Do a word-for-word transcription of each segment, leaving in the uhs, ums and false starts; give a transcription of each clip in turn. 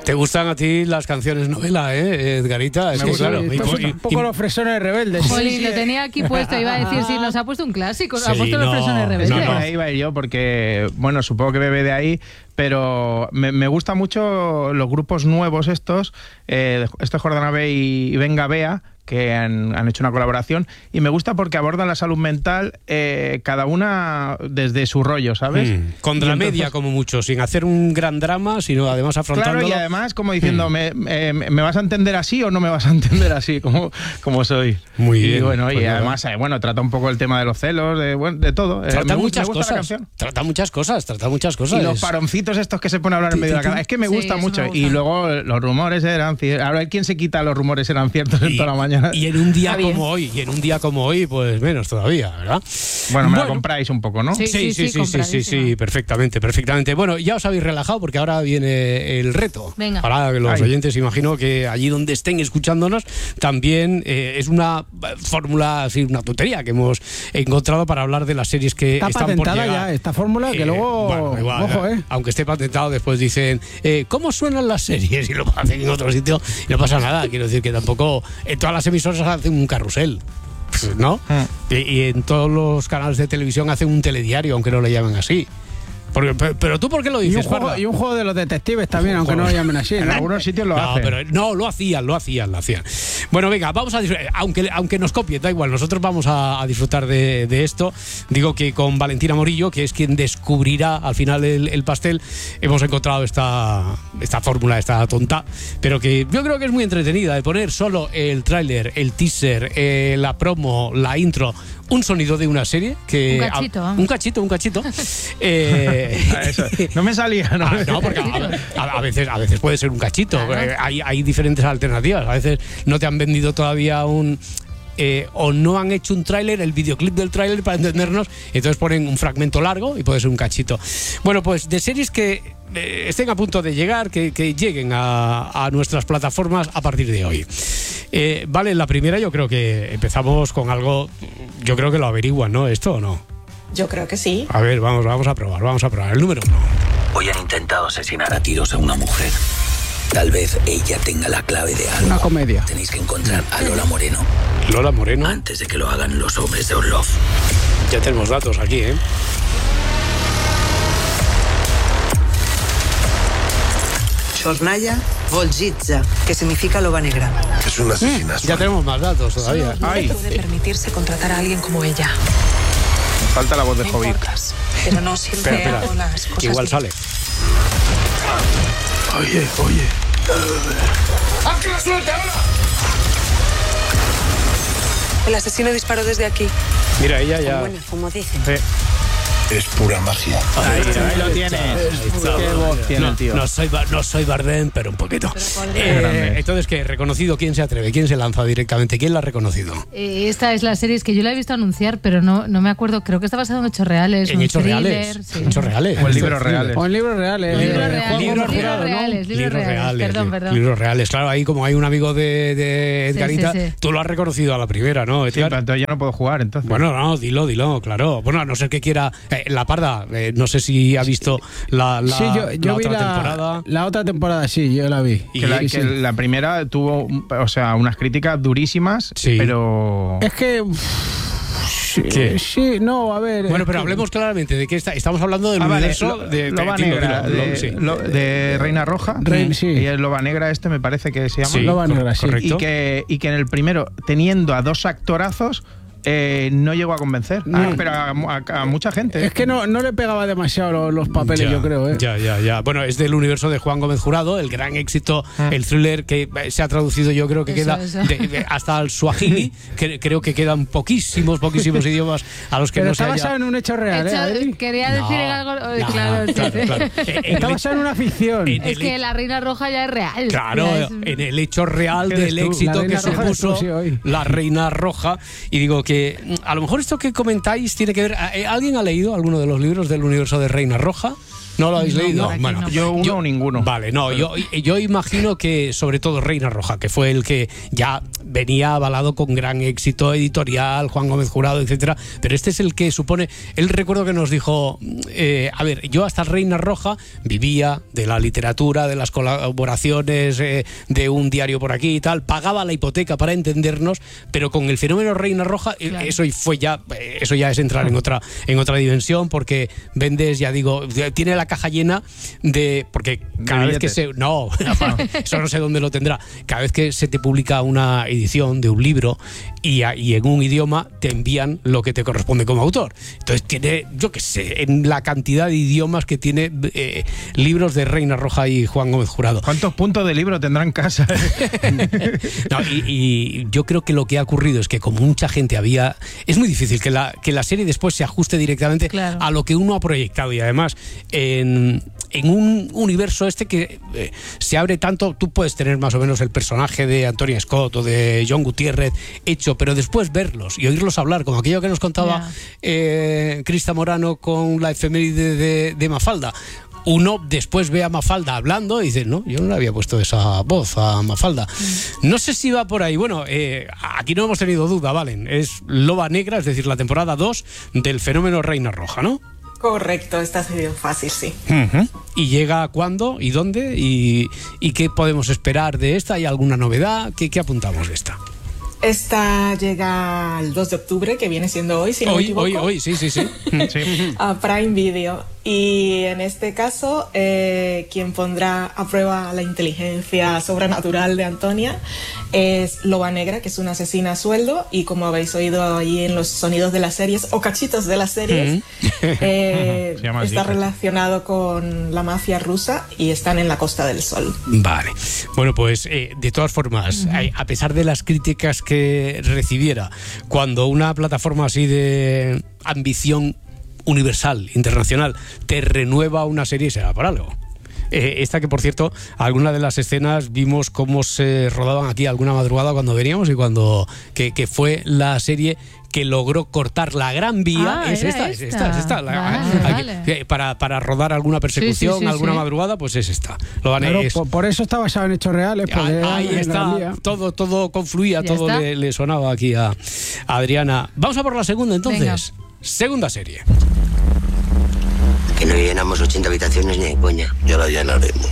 ¿Te gustan a ti las canciones novela, eh, Edgarita? Es Me que, gusta, claro, sí, y- pues y- un poco y- los fresones rebeldes. Jolín, Sí, lo sí. tenía aquí puesto. Iba a decir, sí, nos ha puesto un clásico. Nos ha Sí, puesto los no, fresones rebeldes. no, no. Ahí iba yo porque, bueno, supongo que bebe de ahí, pero me, me gusta mucho los grupos nuevos estos, eh, este Jordana B y, y Venga Bea, que han, han hecho una colaboración, y me gusta porque abordan la salud mental eh, cada una desde su rollo, ¿sabes? Mm, contra Y entonces- media como mucho, sin hacer un gran drama, sino además afrontándolo. Claro, y además como diciendo, Mm. me, me- ¿me vas a entender así o no me vas a entender así como, como soy? Muy y bien, bueno, pues y nada. además, eh, bueno, trata un poco el tema de los celos, de, bueno, de todo. Eh, Trata me, gu- muchas me gusta la cosas. canción. Trata muchas cosas, trata muchas cosas. Y los Es- paroncitos estos que se ponen a hablar en Ti, medio de la ti, ti. cara. Es que me Sí, gusta eso mucho. me gusta. Y luego los rumores eran ciertos. Ahora, ¿quién se quita los rumores eran ciertos en y, toda la mañana? y en un día Está bien. como hoy, y en un día como hoy, pues menos todavía, ¿verdad? Bueno, me la compráis un poco, ¿no? Sí. Sí, sí, sí, sí, sí, compradísima. sí, perfectamente, perfectamente. Bueno, ya os habéis relajado porque ahora viene el reto. Venga. Ahora los Ay. oyentes, imagino que allí donde estén escuchándonos, también eh, es una eh, fórmula, así, una tontería que hemos encontrado para hablar de las series que Está están por patentada llegar. ya esta fórmula, que Eh, luego... bueno, igual, ojo, ¿eh? Aunque esté patentado, después dicen, eh, ¿cómo suenan las series? Y lo hacen en otro sitio y no pasa nada. Quiero decir que tampoco en todas las emisoras hacen un carrusel, ¿no? Mm. Y, y en todos los canales de televisión hacen un telediario, aunque no le llamen así. Porque, pero, pero tú, ¿por qué lo Y un, dices, juego, Parda? y un juego de los detectives también, aunque no lo llamen así. En algunos sitios lo no, hacen. pero no, lo hacían, lo hacían, lo hacían. Bueno, venga, vamos a disfrutar. Aunque, aunque nos copien, da igual, nosotros vamos a, a disfrutar de, de esto. Digo que con Valentina Morillo, que es quien descubrirá al final el, el pastel, hemos encontrado esta, esta fórmula, esta tonta, pero que yo creo que es muy entretenida, de poner solo el tráiler, el teaser, eh, la promo, la intro, un sonido de una serie que... Un cachito, a- vamos. un cachito, un cachito. eh, Eso, no me salía, ¿no? Ah, no, porque a, a- a veces, a veces puede ser un cachito. Claro. Eh, Hay, hay diferentes alternativas. A veces no te han vendido todavía un... eh, o no han hecho un tráiler, el videoclip del tráiler para entendernos, entonces ponen un fragmento largo y puede ser un cachito. Bueno, pues de series que eh, estén a punto de llegar, que, que lleguen a, a nuestras plataformas a partir de hoy. Eh, vale, la primera yo creo que empezamos con algo, yo creo que lo averiguan, ¿no? ¿Esto o no? Yo creo que sí. A ver, vamos, vamos a probar, vamos a probar. El número uno. Hoy han intentado asesinar a tiros a una mujer. Tal vez ella tenga la clave de algo. Una comedia. Tenéis que encontrar a Lola Moreno Lola Moreno. antes de que lo hagan los hombres de Orlov. Ya tenemos datos aquí, ¿eh? Chornaya Volgitza, que significa loba negra. Es una asesina. Ya tenemos más datos todavía. No Ay. puede permitirse contratar a alguien como ella. Falta la voz de No Hobbit. importas, pero no siempre Espera, hago espera, las cosas que igual bien. sale. Oye, oye. El asesino disparó desde aquí. Mira, ella ya... Bueno, como dicen. Sí. Es pura magia. Ahí, ahí lo tienes. Qué voz tiene No, el tío. no soy, Ba- no soy Bardem, pero un poquito. Eh, Grande. entonces, ¿qué? ¿Reconocido? ¿Quién se atreve? ¿Quién se lanza directamente? ¿Quién la ha reconocido? Eh, Esta es la serie es que yo la he visto anunciar, pero no, no me acuerdo. Creo que está basado en hechos reales. En un hechos thriller, reales. sí. En hechos reales. O en libros reales. O en libros reales. Libros Eh, reales, juego libros jurado, ¿no? reales, libros reales. Perdón, li- perdón. Libros reales. Claro, ahí como hay un amigo de, de Sí, Edgarita, sí, sí. tú lo has reconocido a la primera, ¿no, Sí, Edgar? pero entonces yo no puedo jugar, entonces. Bueno, no, dilo, dilo, claro. Bueno, a no ser que quiera... eh, la Parda, eh, no sé si ha visto la, la, sí, yo, yo la vi otra la, temporada. la otra temporada, sí, yo la vi. Y- que la, sí, que sí. la primera tuvo, o sea, unas críticas durísimas, Sí. pero... Es que... Sí, ¿Qué? sí, no, a ver... Bueno, es pero que- hablemos claramente de que está, estamos hablando del Ah, vale, universo lo- de Loba dilo, Negra, dilo, lo- de, sí. lo- de Reina Roja. Rein- sí. Y el Loba Negra este me parece que se llama. Sí, Loba cor- Negra, sí. correcto. Y que, y que en el primero, teniendo a dos actorazos, eh, no llegó a convencer. No. Ah, pero a, a- a mucha gente. Es que no, no le pegaba demasiado los, los papeles, Ya, yo creo. ¿eh? Ya, ya, ya. Bueno, es del universo de Juan Gómez Jurado, el gran éxito, el thriller que eh, se ha traducido, yo creo que Eso, queda eso. de- de- hasta el Swahili, que creo que quedan poquísimos, poquísimos idiomas a los que Pero no se está haya... basado en un hecho real, Hecho- ¿eh, Adri? quería No, decir algo. eh, no, claro, sí, claro, sí. claro. Eh, en Está el- basado en una ficción. en Es el- que la Reina Roja ya es real. Claro, Ya es- en el hecho real ¿Qué eres del tú? éxito La que Reina Roja eres tú, supuso sí, hoy. la Reina Roja. Y digo que mm, a lo mejor esto que comentáis tiene que ver... eh, ¿Alguien ha leído alguno de los libros del universo de Reina Roja? ¿No lo habéis No, leído? por aquí no. Yo uno o ninguno. Vale, no, yo, yo imagino que sobre todo Reina Roja, que fue el que ya venía avalado con gran éxito editorial, Juan Gómez Jurado, etcétera, pero este es el que supone, él recuerdo que nos dijo, eh, a ver, yo hasta Reina Roja vivía de la literatura, de las colaboraciones, eh, de un diario por aquí y tal, pagaba la hipoteca para entendernos, pero con el fenómeno Reina Roja, claro. eso fue ya, eso ya es entrar en otra, en otra dimensión, porque vendes, ya digo, tiene la caja llena de, porque cada vez que se, no, eso no sé dónde lo tendrá, cada vez que se te publica una edición de un libro y, a, y en un idioma te envían lo que te corresponde como autor. Entonces tiene, yo qué sé, en la cantidad de idiomas que tiene eh, libros de Reina Roja y Juan Gómez Jurado. ¿Cuántos puntos de libro tendrá en casa? no, y, y yo creo que lo que ha ocurrido es que como mucha gente había... Es muy difícil que la, que la serie después se ajuste directamente claro. a lo que uno ha proyectado, y además en, en un universo este que eh, se abre tanto, tú puedes tener más o menos el personaje de Antonia Scott o de John Gutiérrez hecho, pero después verlos y oírlos hablar, como aquello que nos contaba yeah. eh, Crista Morano con la efeméride de, de Mafalda. Uno después ve a Mafalda hablando y dice, no, yo no le había puesto esa voz a Mafalda. Mm. No sé si va por ahí. Bueno, eh, aquí no hemos tenido duda, Valen. Es Loba Negra, es decir, la temporada dos del fenómeno Reina Roja, ¿no? Correcto, esta ha sido fácil, sí. Uh-huh. ¿Y llega cuándo y dónde? ¿Y, y qué podemos esperar de esta? ¿Hay alguna novedad? ¿Qué, qué apuntamos de esta? Esta llega el dos de octubre, que viene siendo hoy, si no hoy, me equivoco. Hoy, hoy, sí, sí, sí. sí. A Prime Video. Y en este caso, eh, quien pondrá a prueba la inteligencia sobrenatural de Antonia es Loba Negra, que es una asesina a sueldo, y como habéis oído ahí en los sonidos de las series, o cachitos de las series, mm. eh, está relacionado con la mafia rusa y están en la Costa del Sol. Vale. Bueno, pues eh, de todas formas, mm. a pesar de las críticas que recibiera, cuando una plataforma así de ambición universal, internacional, te renueva una serie, será por algo. Eh, esta que, por cierto, algunas de las escenas vimos cómo se rodaban aquí alguna madrugada cuando veníamos, y cuando que, que fue la serie que logró cortar la Gran Vía. Ah, es, esta, esta. es esta, es esta, la, vale, aquí, vale. Para, para rodar alguna persecución, sí, sí, sí, alguna sí. madrugada, pues es esta. Lo van claro, es, por, por eso está basado en hechos reales. Ahí, ahí está, todo, todo confluía, todo le, le sonaba aquí a, a Adriana. Vamos a por la segunda entonces. Venga. Segunda serie. Que no llenamos ochenta habitaciones ni de coña. Ya la llenaremos.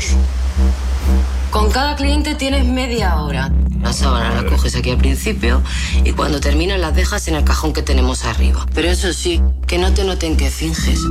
Con cada cliente tienes media hora. La sábana la coges aquí al principio y cuando terminas las dejas en el cajón que tenemos arriba. Pero eso sí, que no te noten que finges.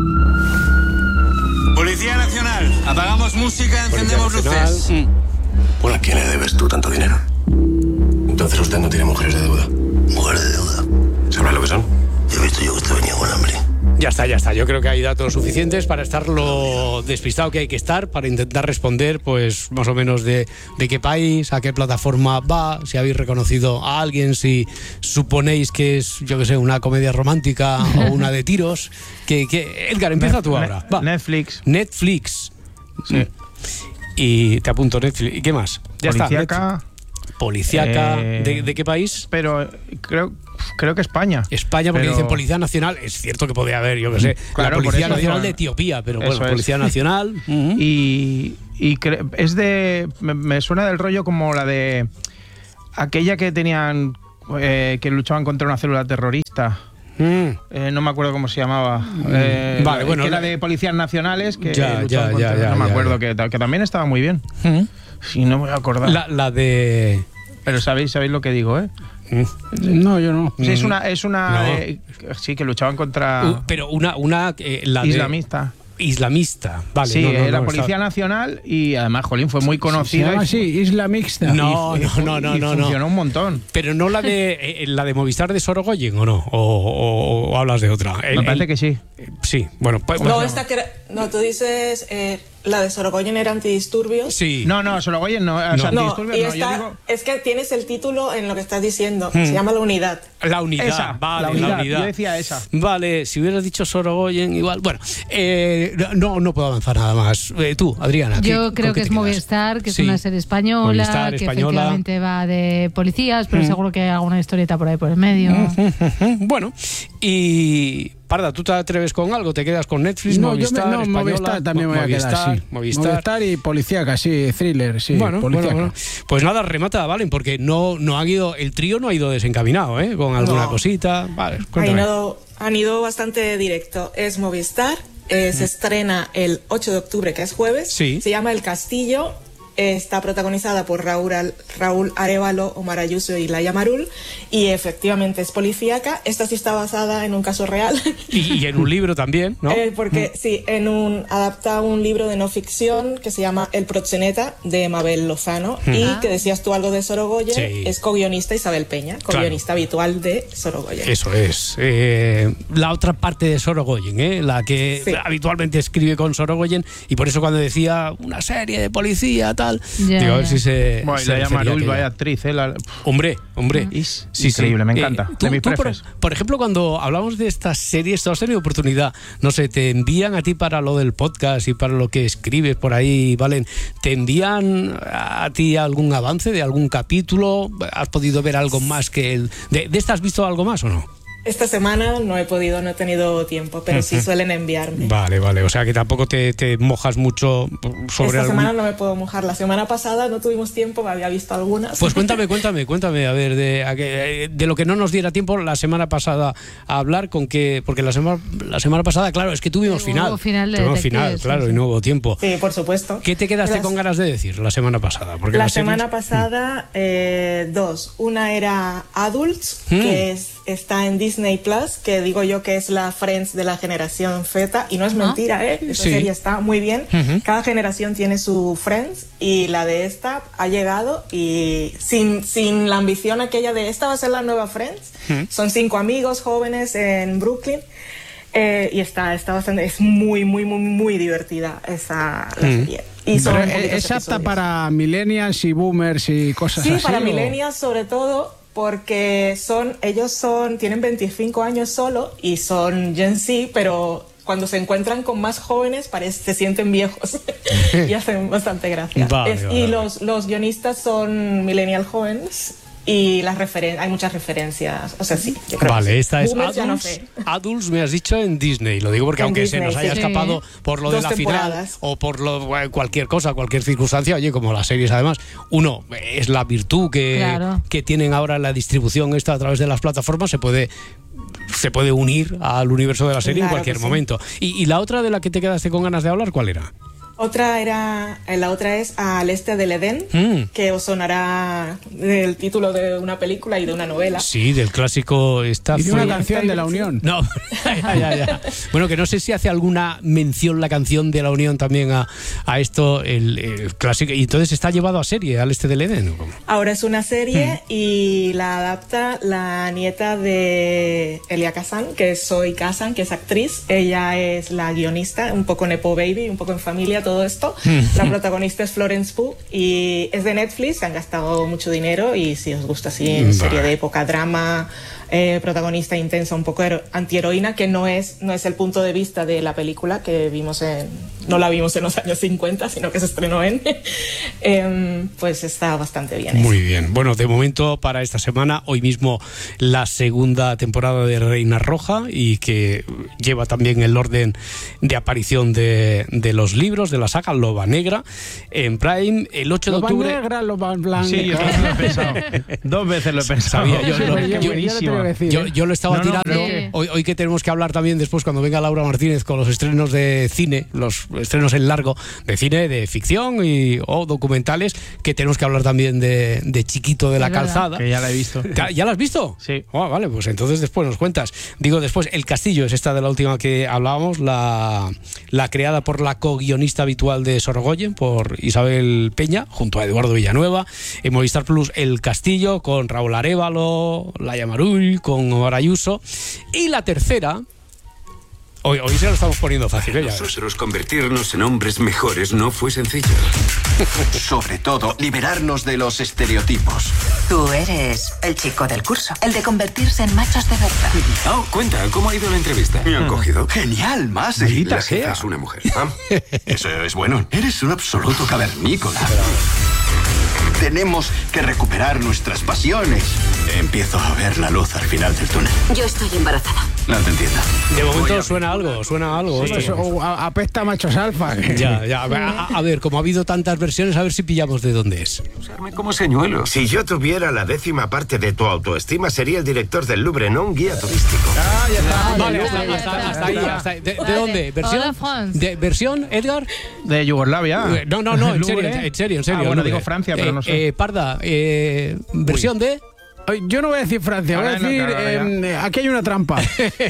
Policía Nacional, apagamos música, encendemos luces. Mm. Bueno, ¿a quién le debes tú tanto dinero? Entonces usted no tiene mujeres de deuda. ¿Mujeres de deuda? ¿Sabrá lo que son? Yo he visto yo que usted venía con hambre. Ya está, ya está. Yo creo que hay datos suficientes para estar lo despistado que hay que estar, para intentar responder, pues, más o menos de, de qué país, a qué plataforma va, si habéis reconocido a alguien, si suponéis que es, yo qué sé, una comedia romántica o una de tiros. Que, que... Edgar, empieza tú ahora. Va. Netflix. Netflix. Sí. Y te apunto Netflix. ¿Y qué más? Ya Policíaca. está. Policíaca. Eh, ¿De, ¿De qué país? Pero creo... Creo que España. España, porque pero... dicen Policía Nacional. Es cierto que podría haber, yo qué sé, claro, la Policía Nacional digo, de Etiopía, pero bueno, es. Policía Nacional. Uh-huh. Y, y cre- es de... Me, me suena del rollo como la de... Aquella que tenían... Eh, que luchaban contra una célula terrorista. Mm. Eh, no me acuerdo cómo se llamaba. Eh, vale, bueno, que la... era de policías nacionales que ya, luchaban ya, contra... ya, ya, no me ya, acuerdo, ya. Que, que también estaba muy bien. Mm. Sí, no me voy a acordar. La, la de... Pero sabéis, sabéis lo que digo, ¿eh? No, yo no. Sí, es una, es una no. de, sí, que luchaban contra uh, pero una, una eh, la islamista. De, islamista, vale. Sí, no, no, la no, Policía está... Nacional y además, jolín, fue muy conocida. Se llama así, Isla Mixta. No, y, no, no, no, y no. funcionó no. un montón. Pero no la de eh, la de Movistar de Sorogoyen, ¿o no? O, o, o hablas de otra. El, Me parece el, que sí. Sí, bueno. Pues, no, pues, esta que era, no, tú dices... Eh, la de Sorogoyen era antidisturbios. Sí. No, no, Sorogoyen no. O sea, no. antidisturbios no, y no. está, Yo digo... Es que tienes el título en lo que estás diciendo. Hmm. Se llama La Unidad. La Unidad, esa, vale, la unidad. la unidad. Yo decía esa. Vale, si hubieras dicho Sorogoyen, igual. Bueno, eh, no, no puedo avanzar nada más. Eh, tú, Adriana. Yo ¿qué, creo que es Movistar, que sí. es una serie española, Movistar, que española. efectivamente va de policías, pero mm. seguro que hay alguna historieta por ahí por el medio. Bueno, y Parda, ¿tú te atreves con algo? ¿Te quedas con Netflix, No, Movistar, yo me, no, Española? Movistar también me voy a Movistar, quedar, sí. Movistar. Movistar y policíaca, sí, thriller, sí, Bueno, bueno, policíaca. bueno. Pues nada, remata, Valen, porque no, no han ido, el trío no ha ido desencaminado, ¿eh? Con alguna No. cosita. Vale, Han cuéntame. ido, han ido bastante directo. Es Movistar, eh, se estrena el ocho de octubre, que es jueves. Sí. Se llama El Castillo. Está protagonizada por Raúl, Al- Raúl Arévalo, Omar Ayuso y Laia Marul. Y efectivamente es policíaca. Esta sí está basada en un caso real. Y, y en un libro también, ¿no? Eh, porque sí, en un adapta un libro de no ficción que se llama El proxeneta de Mabel Lozano Mm. y Ah. que decías tú algo de Sorogoyen, Sí. es co-guionista Isabel Peña, co-guionista habitual de Sorogoyen. Eso es. Eh, la otra parte de Sorogoyen, ¿eh? La que Sí. habitualmente escribe con Sorogoyen, y por eso cuando decía una serie de policía, tal, Ya, digo, a ver ya. si se. Bueno, y se la llama refería a Marul, aquello. vaya actriz, ¿eh? La- Hombre, hombre. Es Sí, increíble, sí. me Eh, encanta. tú- de mis tú, por, prefes. por ejemplo, cuando hablamos de estas series, ¿tú has tenido oportunidad? No sé, te envían a ti para lo del podcast y para lo que escribes por ahí, Valen. ¿Te envían a ti algún avance de algún capítulo? ¿Has podido ver algo más que el. ¿De, de esta has visto algo más o no? Esta semana no he podido, no he tenido tiempo, pero sí Ujú. suelen enviarme. Vale, vale. O sea que tampoco te, te mojas mucho sobre Esta algún... semana no me puedo mojar. La semana pasada no tuvimos tiempo, me había visto algunas. Pues cuéntame, cuéntame, cuéntame, a ver, de, a que- de lo que no nos diera tiempo la semana pasada a hablar, con que, porque la semana, la semana pasada, claro, es que tuvimos Hubo final. final de tuvimos Detectives, final, sí, claro, sí. y no hubo tiempo. Sí, por supuesto. ¿Qué te quedaste Las- con ganas de decir la semana pasada? Porque La las series- semana pasada, eh, dos. Una era Adults, Mm. que es, está en Disney Plus, que digo yo que es la Friends de la generación Z, y no es mentira, ¿eh? Esa Sí. serie está muy bien. Ujú. Cada generación tiene su Friends, y la de esta ha llegado, y sin, sin la ambición aquella de esta va a ser la nueva Friends. Mm. Son cinco amigos jóvenes en Brooklyn. Eh, y está, está bastante, es muy, muy, muy, muy divertida esa la Mm. serie. Y son Pero poquitos es apta episodios. para millennials y boomers y cosas Sí, así. para ¿o? millennials sobre todo, porque son, ellos son, tienen veinticinco años solo y son Gen Z, pero cuando se encuentran con más jóvenes parece, se sienten viejos y hacen bastante gracia. Vale, Es- vale. Y los, los guionistas son millennial jóvenes y las referen hay muchas referencias, o sea, sí. yo creo que Vale, sí. esta es Boomers ya no Adults, sé. Adults, me has dicho, en Disney. Lo digo porque En aunque se Disney, nos haya sí. escapado por lo de Dos la final temporadas. o por lo, eh, cualquier cosa, cualquier circunstancia, oye, como las series además, uno, es la virtud que, Claro. que tienen ahora la distribución esta a través de las plataformas, se puede se puede unir al universo de la serie en Claro cualquier que sí. momento. Y, y la otra de la que te quedaste con ganas de hablar, ¿cuál era? Otra era, eh, la otra es Al Este del Edén, Mm. que os sonará del título de una película y de una novela. Sí, del clásico esta Y de fue- una canción de la Unión. No, ya, ya, ya. Bueno, que no sé si hace alguna mención la canción de la Unión también a, a esto, el, el clásico. Y entonces está llevado a serie, Al Este del Edén. ¿O cómo? Ahora es una Hmm. serie y la adapta la nieta de Elia Kazan, que es Zoe Kazan, que es actriz. Ella es la guionista, un poco nepo baby, un poco en familia, todo esto. Hmm. La protagonista es Florence Pugh y es de Netflix, se han gastado mucho dinero y si os gusta así, Vale. serie de época, drama, eh, protagonista intensa, un poco hero- antiheroína, que no es, no es el punto de vista de la película que vimos en, no la vimos en los años cincuenta, sino que se estrenó en, em, pues está bastante bien. Muy bien. Bueno, de momento para esta semana, hoy mismo la segunda temporada de Reina Roja y que lleva también el orden de aparición de, de los libros de la saga Loba Negra en Prime el ocho de Loba octubre. negra, loba blanca. Sí, yo también lo he pensado. Dos veces lo he pensado. Sabía, yo, Sí, lo- pero yo- yo- yo no te lo voy a decir, yo- ¿eh? yo lo estaba No, no, tirando. pero- Hoy, hoy que tenemos que hablar también después cuando venga Laura Martínez con los estrenos de cine, los estrenos en largo de cine, de ficción y, o documentales, que tenemos que hablar también de, de Chiquito de la Es verdad. Calzada. Que ya la he visto. ¿Ya, ya la has visto? Sí. Oh, vale, pues entonces después nos cuentas. Digo, después, El Castillo es esta de la última que hablábamos, la, la creada por la co-guionista habitual de Sorogoyen, por Isabel Peña, junto a Eduardo Villanueva. En Movistar Plus, El Castillo, con Raúl Arévalo, Laia Marul, con Omar Ayuso. Y la tercera... Hoy, hoy se lo estamos poniendo fácil, ¿eh? Ya ves. Nosotros convertirnos en hombres mejores no fue sencillo. Sobre todo, liberarnos de los estereotipos. Tú eres el chico del curso, el de convertirse en machos de verdad. Oh, cuenta, ¿cómo ha ido la entrevista? ¿Me han cogido? Genial, más. Maldita La jefa sea. es una mujer. ¿Ah? Eso es bueno. Eres un absoluto cavernícola. Tenemos que recuperar nuestras pasiones. Empiezo a ver la luz al final del túnel. Yo estoy embarazada. No te entiendo. De momento suena algo, suena algo. Sí, esto. pues, a- apesta a machos alfa. Ya, ya. A, a ver, como ha habido tantas versiones, a ver si pillamos de dónde es. Usarme como señuelo. Si yo tuviera la décima parte de tu autoestima, sería el director del Louvre, no un guía turístico. Ah, ya está. Vale, ya hasta, está, hasta- ya hasta ahí. está. hasta ahí. ¿De, de Vale. dónde? ¿Versión? Hola, France. ¿De, ¿Versión, Edgar? De Yugoslavia. Eh, No, no, no, en serio, Louvre. en serio, en serio. Ah, bueno, Louvre. digo Francia, pero Eh, no sé. eh, Parda, eh, versión de... Ay, yo no voy a decir Francia, voy a Ahora no, decir. claro, ahora em, eh, aquí hay una trampa.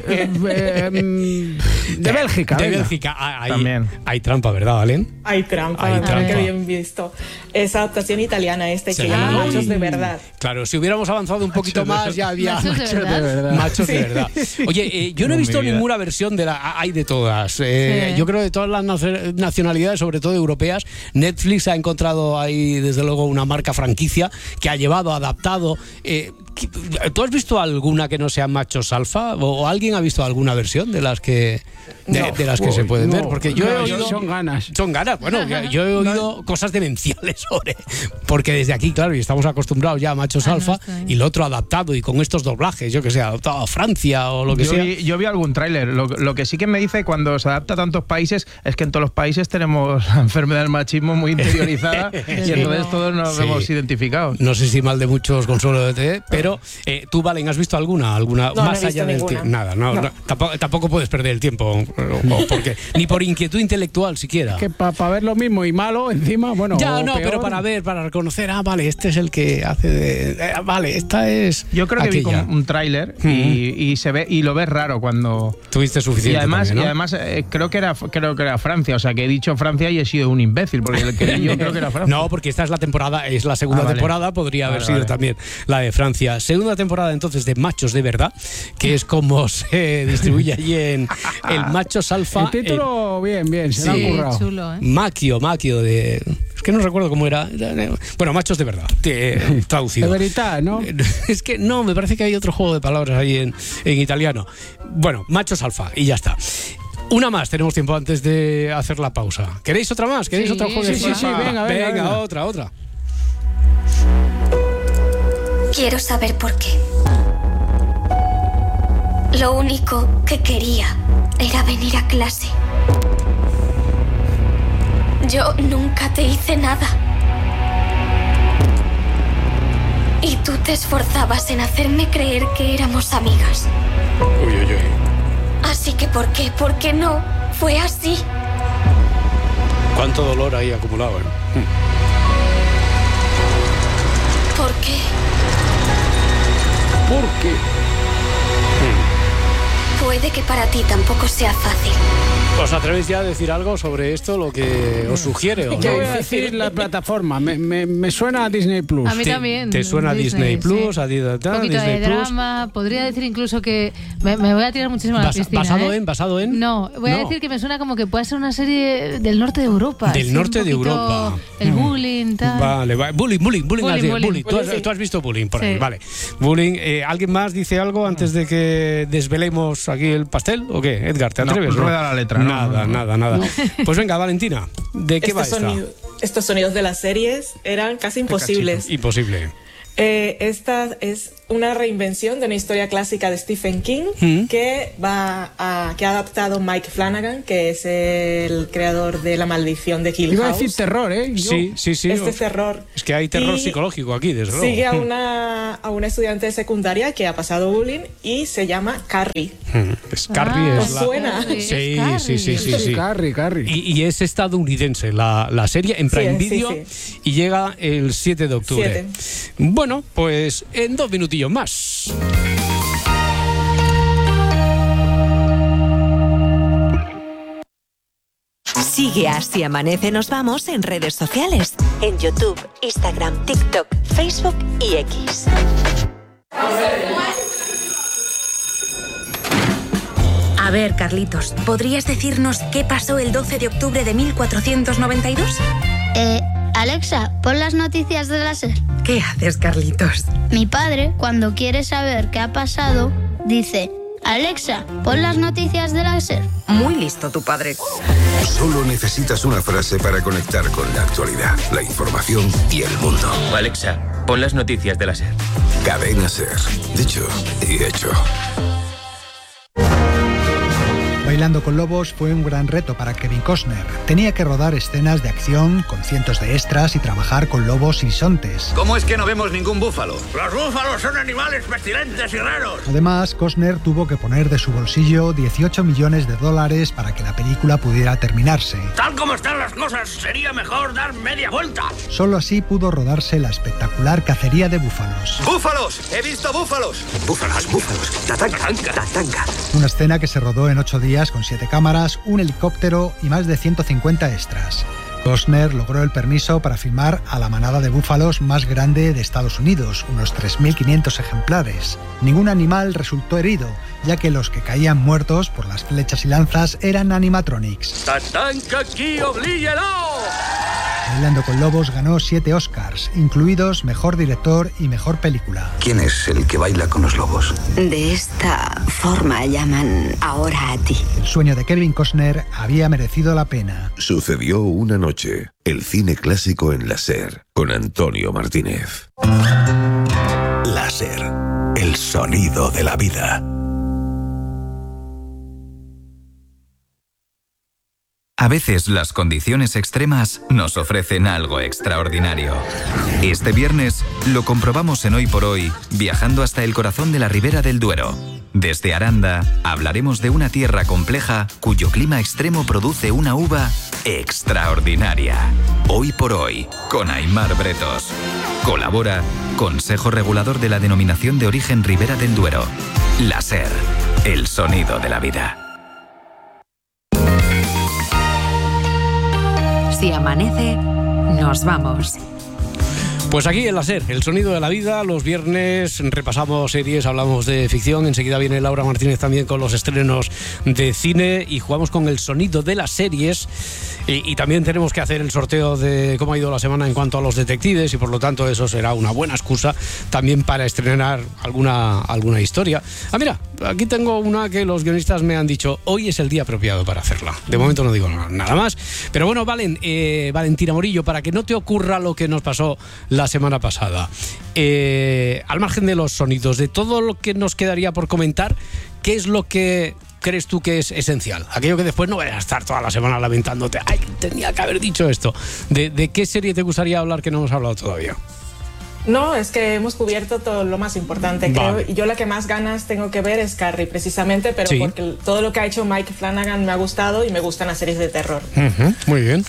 Eh, em, de Bélgica. De venga. Bélgica. Ah, Hay, También. hay trampa, ¿verdad, Valen? Hay trampa, Hay ah, trampa. qué bien visto. Es adaptación italiana este Sí. que llama Ay. Machos de Verdad. Claro, si hubiéramos avanzado un poquito más, ya había Machos de Machos de verdad. verdad. machos de verdad. Oye, eh, yo no he Como visto mi vida. ninguna versión de la. Hay de todas. Eh, Sí. Yo creo que de todas las nacio- nacionalidades, sobre todo europeas, Netflix ha encontrado ahí, desde luego, una marca franquicia que ha llevado, adaptado. eh, ¿Tú has visto alguna que no sea machos alfa? ¿O, o alguien ha visto alguna versión de las que de, No. de las que se pueden No, ver? Porque yo he no, oído. son ganas. Son ganas, bueno, yo, yo he oído cosas demenciales sobre. Porque desde aquí, claro, y estamos acostumbrados ya a machos Ah, no, alfa, está bien. y lo otro adaptado y con estos doblajes, yo que sé, adaptado a Francia o lo que Yo sea. vi, yo vi algún tráiler. Lo, lo que sí que me dice cuando se adapta a tantos países es que en todos los países tenemos la enfermedad del machismo muy interiorizada y entonces todos nos Sí. vemos identificados. No sé si mal de muchos consuelo de T V, pero eh, tú, Valen, ¿has visto alguna? alguna No, no he más visto allá del ninguna. tiempo? Nada, no, No. no, tampoco, tampoco puedes perder el tiempo, o- o porque, ni por inquietud intelectual siquiera. Que para ver lo mismo y malo encima, bueno. Ya, o no, peor. pero para ver, para reconocer, ah, vale, este es el que hace de. eh, vale, esta es. Yo creo que vi aquella. como un tráiler y, y se ve y lo ves raro cuando Tuviste y suficiente. además también, y ¿no? además eh, creo que era creo que era Francia, o sea que he dicho Francia y he sido un imbécil porque el que yo creo que era Francia. No, porque esta es la temporada, es la segunda Ah, vale. temporada, podría haber Vale, sido vale. también la de Francia. Segunda temporada entonces de Machos de Verdad, que es como se distribuye allí en el Machos Alfa. El título, bien, bien, se lo Sí, han currado. chulo, ¿eh? Maquio, Maquio de. Es que no recuerdo cómo era. Bueno, Machos de Verdad, eh, traducido. De verità, ¿no? Es que no, me parece que hay otro juego de palabras ahí en, en italiano. Bueno, Machos Alfa, y ya está. Una más, tenemos tiempo antes de hacer la pausa. ¿Queréis otra más? ¿Queréis Sí, otro juego? sí, de sí, sí, venga, venga, venga. otra, otra. Quiero saber por qué. Lo único que quería era venir a clase. Yo nunca te hice nada. Y tú te esforzabas en hacerme creer que éramos amigas. Uy, uy, uy. Así que ¿por qué? ¿Por qué no? Fue así. Cuánto dolor ahí acumulado, ¿eh? ¿Por qué? ¿Por qué? Puede que para ti tampoco sea fácil. ¿Os atrevéis ya a decir algo sobre esto, lo que os sugiere? ¿o Yo no? voy a decir la plataforma. Me, me, me suena a Disney Plus. A mí ¿Te, también. ¿Te suena Disney, Plus? sí. A Di- Un ta- poquito Disney de Plus? drama. Podría decir incluso que me, me voy a tirar muchísimo a la Basa- piscina. ¿Basado ¿eh? en? ¿Basado en? No, voy a No. decir que me suena como que puede ser una serie del norte de Europa. Del así, un norte de poquito Europa. El Mm. bullying, tal. Vale, vale. Bullying, bullying, bullying. Bullying, has dicho, bullying. bullying. ¿Tú, has, Bullying, sí. tú has visto bullying por ahí, Sí. vale. Bullying. eh, ¿Alguien más dice algo antes de que desvelemos aquí el pastel? ¿O qué? Edgar, ¿te No, atreves? rueda la letra, ¿no? Nada, No, no. nada, nada. Pues venga, Valentina, ¿de qué Este va esta? sonido- estos sonidos de las series eran casi imposibles. Imposible. Eh, esta es una reinvención de una historia clásica de Stephen King Mm. que va a, que ha adaptado Mike Flanagan, que es el creador de La Maldición de Hill Iba a House. decir terror, ¿eh? Yo- Sí, sí, sí. Este es terror. Es que hay terror Y psicológico aquí, desde luego. Sigue a una, a una estudiante de secundaria que ha pasado bullying y se llama Carrie. Mm, Es Carrie Ah, es ¿os la... suena? Sí, sí, sí, sí, sí. Carrie, Carrie. Y, y es estadounidense la, la serie en Prime Sí, sí, Video sí. y llega el siete de octubre. Siete. Bueno, pues en dos minutillos más. Sigue a Si Amanece Nos Vamos en redes sociales. En YouTube, Instagram, TikTok, Facebook y X. A ver, Carlitos, ¿podrías decirnos qué pasó el doce de octubre de mil cuatrocientos noventa y dos? Eh, Alexa, pon las noticias de la SER. ¿Qué haces, Carlitos? Mi padre, cuando quiere saber qué ha pasado, dice: Alexa, pon las noticias de la SER. Muy listo tu padre. Solo necesitas una frase para conectar con la actualidad, la información y el mundo. Alexa, pon las noticias de la SER. Cadena SER. Dicho y hecho. Bailando con lobos fue un gran reto para Kevin Costner. Tenía que rodar escenas de acción con cientos de extras y trabajar con lobos y bisontes. ¿Cómo es que no vemos ningún búfalo? Los búfalos son animales pestilentes y raros. Además, Costner tuvo que poner de su bolsillo dieciocho millones de dólares para que la película pudiera terminarse. Tal como están las cosas, sería mejor dar media vuelta. Solo así pudo rodarse la espectacular cacería de búfalos. ¡Búfalos! ¡He visto búfalos! ¡Búfalos, búfalos! ¡Tatanga, tatanga! Una escena que se rodó en ocho días con siete cámaras, un helicóptero y más de ciento cincuenta extras. Costner logró el permiso para filmar a la manada de búfalos más grande de Estados Unidos, unos tres mil quinientos ejemplares. Ningún animal resultó herido, ya que los que caían muertos por las flechas y lanzas eran animatronics. ¡Tatanka aquí, oblíguelo! Bailando con lobos ganó siete Oscars, incluidos Mejor Director y Mejor Película. ¿Quién es el que baila con los lobos? De esta forma llaman ahora a ti. El sueño de Kevin Costner había merecido la pena. Sucedió una noche. El cine clásico en la SER, con Antonio Martínez. Láser, el sonido de la vida. A veces las condiciones extremas nos ofrecen algo extraordinario. Este viernes lo comprobamos en Hoy por Hoy, viajando hasta el corazón de la Ribera del Duero. Desde Aranda hablaremos de una tierra compleja cuyo clima extremo produce una uva extraordinaria. Hoy por Hoy, con Aimar Bretos. Colabora Consejo Regulador de la Denominación de Origen Ribera del Duero. La SER, el sonido de la vida. Si amanece, nos vamos. Pues aquí en la SER, el sonido de la vida, los viernes repasamos series, hablamos de ficción, enseguida viene Laura Martínez también con los estrenos de cine y jugamos con el sonido de las series y, y también tenemos que hacer el sorteo de cómo ha ido la semana en cuanto a los detectives y por lo tanto eso será una buena excusa también para estrenar alguna, alguna historia. Ah, mira, aquí tengo una que los guionistas me han dicho, hoy es el día apropiado para hacerla. De momento no digo nada más, pero bueno, Valen, eh, Valentina Morillo, para que no te ocurra lo que nos pasó la semana pasada. Eh, al margen de los sonidos, de todo lo que nos quedaría por comentar, ¿qué es lo que crees tú que es esencial? Aquello que después no vayas a estar toda la semana lamentándote, ay, tenía que haber dicho esto. ¿De, de qué serie te gustaría hablar que no hemos hablado todavía? No, es que hemos cubierto todo lo más importante, vale. creo. Yo la que más ganas tengo que ver es Carrie, precisamente, pero sí. porque todo lo que ha hecho Mike Flanagan me ha gustado y me gustan las series de terror. Uh-huh, muy bien.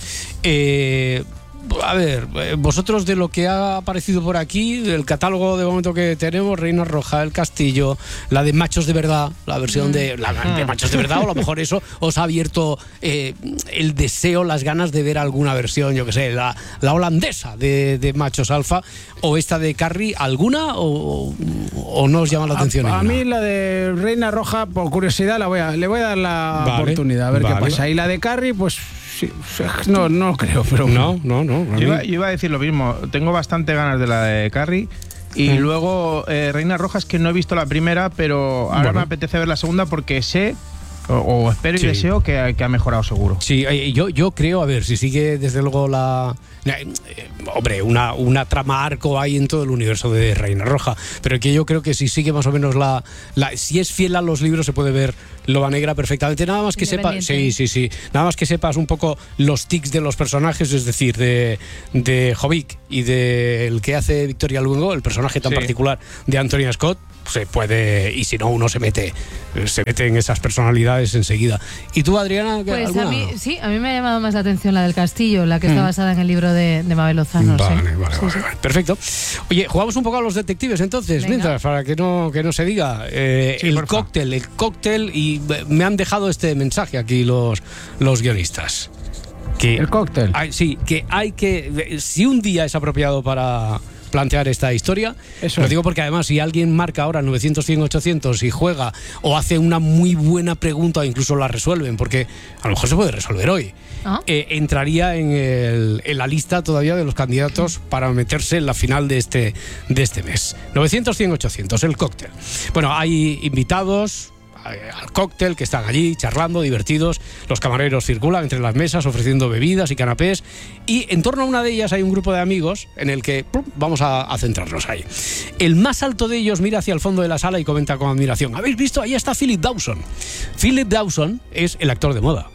Eh... A ver, vosotros de lo que ha aparecido por aquí, del catálogo de momento que tenemos, Reina Roja, El Castillo, la de Machos de Verdad, la versión de, la, de Machos de Verdad, o a lo mejor eso os ha abierto eh, el deseo, las ganas de ver alguna versión, yo que sé, la, la holandesa de, de Machos Alfa, o esta de Carrie, ¿alguna o, o no os llama la atención? A, a ninguna? mí la de Reina Roja, por curiosidad, la voy a, le voy a dar la vale, oportunidad, a ver vale. qué pasa. Y la de Carrie, pues... Sí, no, no creo, pero... No, no, no. Yo iba, yo iba a decir lo mismo. Tengo bastante ganas de la de Carrie. Y mm. luego, eh, Reina Roja, es que no he visto la primera, pero ahora bueno. me apetece ver la segunda porque sé... O, o espero y sí. deseo que, que ha mejorado seguro. Sí, yo, yo creo, a ver, si sigue desde luego la... Eh, hombre, una, una trama arco hay en todo el universo de Reina Roja, pero que yo creo que si sigue más o menos la... la si es fiel a los libros se puede ver Loba Negra perfectamente. Nada más que sepas... Sí, sí, sí. Nada más que sepas un poco los tics de los personajes, es decir, de, de Jovic y del que hace Victoria Luengo, el personaje tan sí. particular de Antonia Scott, se puede, y si no uno se mete se mete en esas personalidades enseguida. ¿Y tú, Adriana? Pues ¿alguna? a mí, sí, a mí me ha llamado más la atención la del Castillo, la que mm. está basada en el libro de, de Mabel Lozano. Vale, ¿sí? vale, sí, vale, sí. vale. Perfecto. Oye, jugamos un poco a los detectives entonces, Venga. mientras, para que no, que no se diga. Eh, sí, el cóctel, el cóctel, y me han dejado este mensaje aquí los, los guionistas. Que el cóctel. Hay, sí, que hay que... Si un día es apropiado para plantear esta historia, Eso lo es. digo porque además si alguien marca ahora novecientos, cien, ochocientos y juega o hace una muy buena pregunta o incluso la resuelven, porque a lo mejor se puede resolver hoy, ¿Ah? eh, entraría en, el, en la lista todavía de los candidatos para meterse en la final de este, de este mes. novecientos, cien, ochocientos, el cóctel. Bueno, hay invitados, al cóctel, que están allí charlando, divertidos. Los camareros circulan entre las mesas ofreciendo bebidas y canapés. Y en torno a una de ellas hay un grupo de amigos en el que plum, vamos a, a centrarnos ahí. El más alto de ellos mira hacia el fondo de la sala y comenta con admiración: ¿habéis visto? Ahí está Philip Dawson. Philip Dawson es el actor de moda.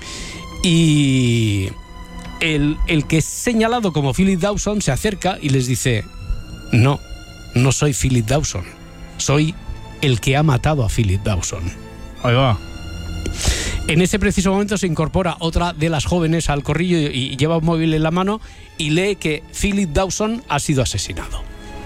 Y el, el que es señalado como Philip Dawson se acerca y les dice: no, no soy Philip Dawson, soy el que ha matado a Philip Dawson. Ahí va. En ese preciso momento se incorpora otra de las jóvenes al corrillo y, y lleva un móvil en la mano y lee que Philip Dawson ha sido asesinado.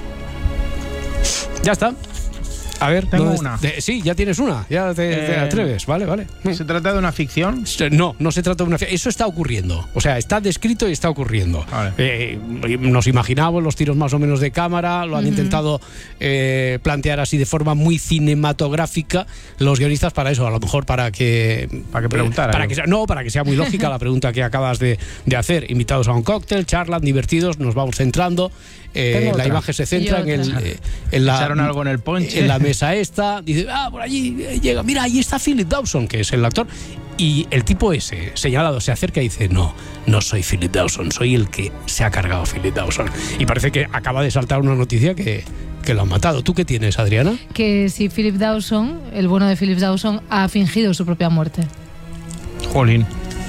Ya está. A ver, tengo una. De, sí, ya tienes una, ya te, eh, te atreves, vale, vale. ¿Se trata de una ficción? No, no se trata de una ficción. Eso está ocurriendo. O sea, está descrito y está ocurriendo. Vale. Eh, nos imaginamos los tiros más o menos de cámara, lo han uh-huh. intentado eh, plantear así de forma muy cinematográfica los guionistas para eso, a lo mejor para que... Para que preguntara. Para que sea, no, para que sea muy lógica la pregunta que acabas de, de hacer. Invitados a un cóctel, charlan, divertidos, nos vamos centrando. Eh, la imagen se centra en, el, eh, en la... Echaron algo en el ponche. En la mesa esta, dice, ah, por allí llega, mira, ahí está Philip Dawson, que es el actor, y el tipo ese, señalado, se acerca y dice, no, no soy Philip Dawson, soy el que se ha cargado a Philip Dawson. Y parece que acaba de saltar una noticia que, que lo han matado. ¿Tú qué tienes, Adriana? Que si Philip Dawson, el bueno de Philip Dawson, ha fingido su propia muerte. Jolín.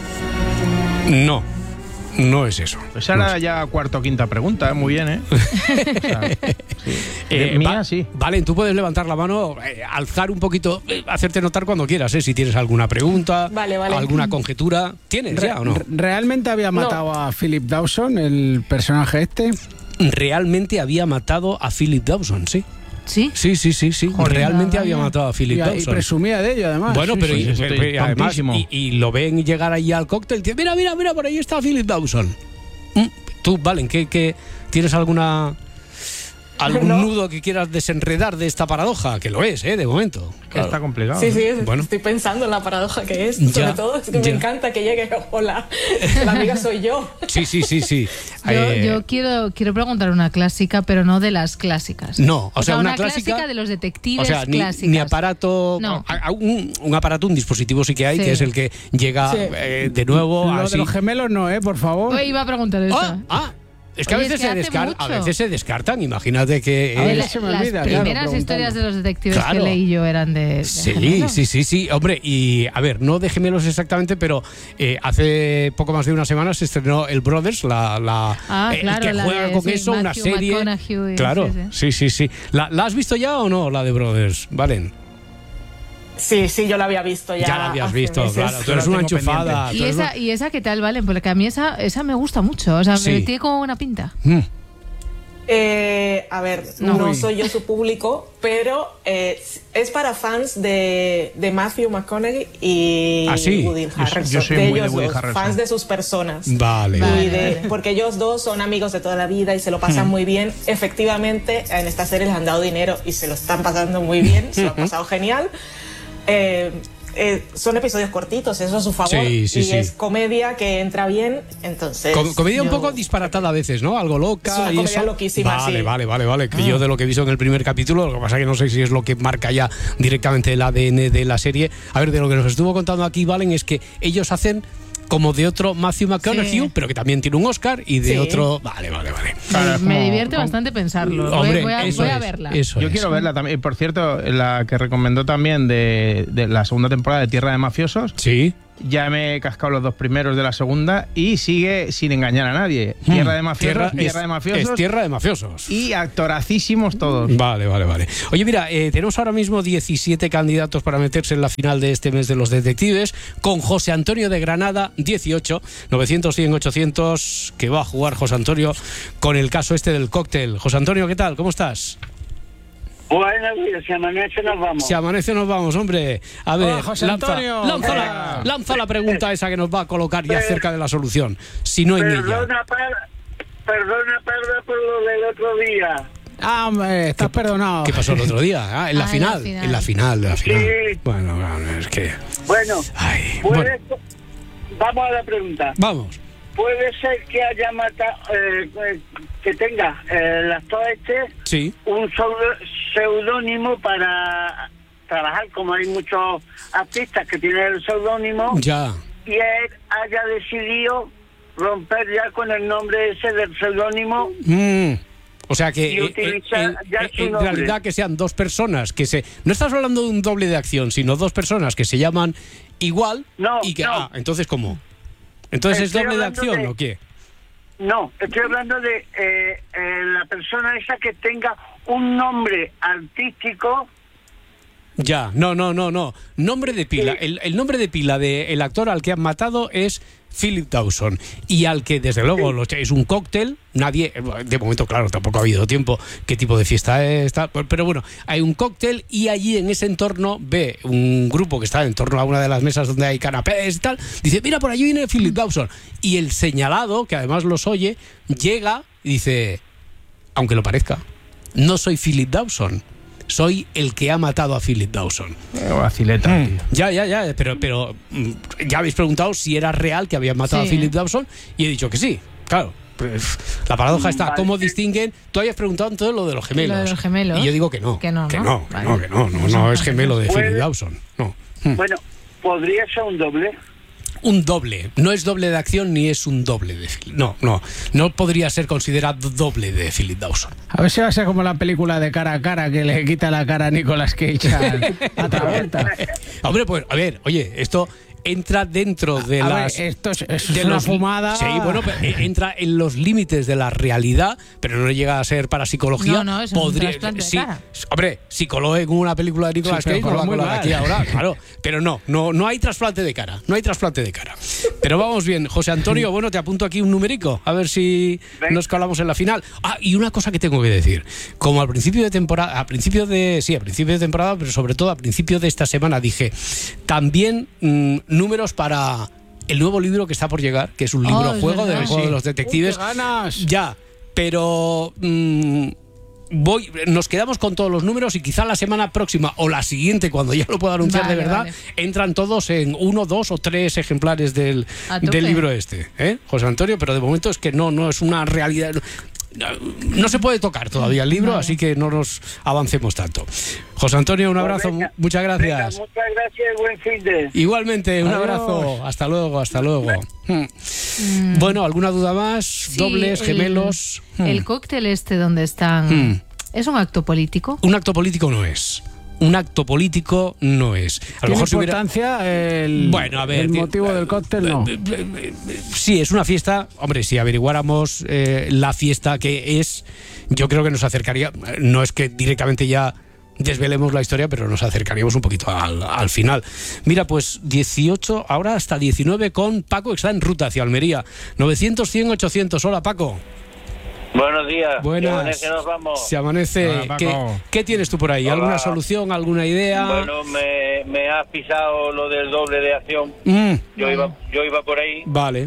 No. No es eso. Pues ahora no es. Ya cuarta o quinta pregunta, muy bien, ¿eh? O sea, sí. eh mía, va, sí. Vale, tú puedes levantar la mano, eh, alzar un poquito, eh, hacerte notar cuando quieras, ¿eh? Si tienes alguna pregunta, vale, vale. alguna conjetura. ¿Tienes Re ya o no? ¿Realmente había matado no. a Philip Dawson, el personaje este? Realmente había matado a Philip Dawson, sí. ¿Sí? Sí, sí, sí, sí. Joder, realmente vaya. había matado a Philip y, Dawson. Y presumía de ello, además. Bueno, sí, pero sí, y, sí, y, además, y, y lo ven llegar allí al cóctel. Tío, mira, mira, mira, por ahí está Philip Dawson. Tú, Valen, ¿qué, qué, ¿tienes alguna algún no. nudo que quieras desenredar de esta paradoja? Que lo es, ¿eh? De momento. Claro. Está complicado. Sí, sí, bueno. estoy pensando en la paradoja que es. Ya, sobre todo, es que ya. me encanta que llegue, hola, la amiga soy yo. Sí, sí, sí, sí. Yo, eh, yo quiero, quiero preguntar una clásica, pero no de las clásicas. No, o, o sea, sea, una, una clásica, clásica de los detectives o sea, ni, clásicas. ni aparato, no. a, a un, un aparato, un dispositivo sí que hay, sí. que es el que llega sí. eh, de nuevo. Lo así. de los gemelos no, ¿eh? Por favor. Pues iba a preguntar eso. Ah, ah. Es que, Oye, a, veces es que se descar a veces se descartan. Imagínate que. A ver, eh, la, se me las olvida, primeras claro, historias de los detectives Claro. que leí yo eran de. de Sí, gemelos. sí, sí, sí. Hombre, y a ver, no de gemelos exactamente, pero eh, hace poco más de una semana se estrenó el Brothers, la, la Ah, el claro, que la juega de, con sí, eso, una Matthew serie. McConaughey, Claro, sí, sí, sí, sí. ¿La, ¿La has visto ya o no, la de Brothers, Valen? Sí, sí, yo la había visto ya. Ya la habías visto, meses. claro. Tú eres una enchufada. ¿Y esa, ¿Y esa qué tal, Valen? Porque a mí esa, esa me gusta mucho. O sea, Sí. me tiene como buena pinta. Mm. Eh, a ver, No. no, Uy. soy yo su público, pero eh, es para fans de, de Matthew McConaughey y ¿Ah, sí? Woody Yo- Harrelson. yo soy de muy de ellos Woody dos, Harrelson. fans de sus personas. Vale. Y Vale, de- vale. porque ellos dos son amigos de toda la vida y se lo pasan muy bien. Efectivamente, en esta serie les han dado dinero y se lo están pasando muy bien, se lo han pasado genial. Eh, eh, son episodios cortitos, eso a su favor. Sí, sí, y sí. es comedia que entra bien, entonces... Com- comedia un yo- poco disparatada a veces, ¿no? Algo loca. Es una y comedia eso. loquísima, Vale, sí. vale, vale, vale. Que Ah. yo de lo que he visto en el primer capítulo, lo que pasa es que no sé si es lo que marca ya directamente el A D N de la serie. A ver, de lo que nos estuvo contando aquí, Valen, es que ellos hacen como de otro Matthew McConaughey, Sí. pero que también tiene un Oscar, y de Sí. otro... Vale, vale, vale. Claro, es me como- divierte como- bastante pensarlo. Voy- Hombre, voy a, eso voy a es, verla. eso Yo es. quiero verla también. Y por cierto, la que recomendó también de, de la segunda temporada de Tierra de Mafiosos, Sí. ya me he cascado los dos primeros de la segunda y sigue sin engañar a nadie. Tierra de Mafiosos, Tierra, Tierra es, de Mafiosos es tierra de mafiosos. y actoracísimos todos. Vale, vale, vale. Oye, mira, eh, tenemos ahora mismo diecisiete candidatos para meterse en la final de este mes de los detectives, con José Antonio de Granada, dieciocho, novecientos, cien, ochocientos, que va a jugar José Antonio con el caso este del cóctel. José Antonio, ¿qué tal? ¿Cómo estás? Buenos días, si amanece nos vamos. Si amanece nos vamos, hombre. A ver, Hola, José lanza, Antonio. lanza, la, lanza la pregunta esa que nos va a colocar ya cerca de la solución, si no en ella. Perdona, par, perdona, Parda, por lo del otro día. Ah, hombre, estás perdonado. ¿Qué pasó el otro día? Ah, en la Ah, en final, la final. en la final, en la final. Sí. Bueno, bueno, es que... Bueno, Ay, puede, bueno, vamos a la pregunta. vamos. ¿Puede ser que haya matado, eh, eh, que tenga eh, el actor este Sí. un pseudo- seudónimo para trabajar, como hay muchos artistas que tienen el seudónimo, ya. y él haya decidido romper ya con el nombre ese del seudónimo. Mm. O sea que Y eh, utilizar eh, ya eh, su en nombre. realidad que sean dos personas que se... No estás hablando de un doble de acción, sino dos personas que se llaman igual No, y que... no. Ah, entonces ¿cómo? ¿Entonces Estoy es doble de hablando acción de- o qué? No, estoy hablando de eh, eh, la persona esa que tenga un nombre artístico. Ya, no, no, no, no. Nombre de pila. El, el nombre de pila del actor al que han matado es Philip Dawson. Y al que, desde luego, lo- es un cóctel. Nadie, de momento, claro, tampoco ha habido tiempo qué tipo de fiesta es, tal, pero bueno, hay un cóctel y allí en ese entorno ve un grupo que está en torno a una de las mesas donde hay canapés y tal. Dice, mira, por allí viene Philip Dawson. Y el señalado, que además los oye, llega y dice, aunque lo parezca, no soy Philip Dawson. Soy el que ha matado a Philip Dawson. Eh, vacileta, Mm. tío. Ya, ya, ya, pero, pero mm, ya habéis preguntado si era real que habían matado Sí. a Philip Dawson y he dicho que sí, claro. Pues, la paradoja está, Vale. ¿cómo distinguen? Tú habías preguntado entonces lo de los gemelos. Lo de los gemelos. Y yo digo que no. Que no, que ¿no? no, que Vale. no, que no, no, no es gemelo de Puede- Philip Dawson. No. Mm. Bueno, podría ser un doble. Un doble. No es doble de acción ni es un doble de Philip. No, no. No podría ser considerado doble de Philip Dawson. A ver si va a ser como la película de Cara a Cara que le quita la cara a Nicolas Cage a, a Travolta. Hombre, pues, a ver, oye, esto entra dentro de A ver, las... esto es, es de una los- fumada. Sí, bueno, pero, eh, entra en los límites de la realidad, pero no llega a ser para psicología. No, no, es un trasplante de sí, cara. hombre, psicólogo en una película de Nicolas Sí, pero Cage no va a muy colar mal. aquí ahora, claro. Pero no, no, no hay trasplante de cara, no hay trasplante de cara. Pero vamos bien, José Antonio, bueno, te apunto aquí un numerico, a ver si Ven. nos colamos en la final. Ah, y una cosa que tengo que decir, como al principio de temporada, a principio de, sí, a principio de temporada, pero sobre todo a principio de esta semana dije, también mm, números para el nuevo libro que está por llegar, que es un libro Oh, es juego verdad. del juego Sí. de los detectives. ¡Uh, qué ganas! Ya, pero mm, voy, nos quedamos con todos los números y quizá la semana próxima o la siguiente, cuando ya lo pueda anunciar Vale, de verdad, vale. entran todos en uno, dos o tres ejemplares del, A tope. del libro este, ¿eh? José Antonio, pero de momento es que no, no es una realidad. No, no se puede tocar todavía el libro, Vale. así que no nos avancemos tanto. José Antonio, un abrazo, Pues venga, muchas venga, gracias. muchas gracias y buen fin de. Igualmente, un Adiós. abrazo. Hasta luego, hasta luego. Hmm. Bueno, ¿alguna duda más? Sí, ¿Dobles, el- gemelos? Hmm. El cóctel este donde están... Hmm. ¿Es un acto político? Un acto político no es. Un acto político no es. A lo ¿Tiene mejor si hubiera... importancia el, Bueno, a ver, el ti- motivo del cóctel? No. Sí, es una fiesta. Hombre, si averiguáramos eh, la fiesta que es, yo creo que nos acercaría. No es que directamente ya desvelemos la historia, pero nos acercaríamos un poquito al, al final. Mira, pues dieciocho, ahora hasta diecinueve con Paco, que está en ruta hacia Almería. novecientos, cien, ochocientos. Hola, Paco. Buenos días. Buenas. Que nos vamos. Se amanece. Hola, ¿Qué, Paco. qué tienes tú por ahí? Hola. ¿Alguna solución? ¿Alguna idea? Bueno, me, me has pisado lo del doble de acción. Mm, Yo iba, yo iba por ahí, vale.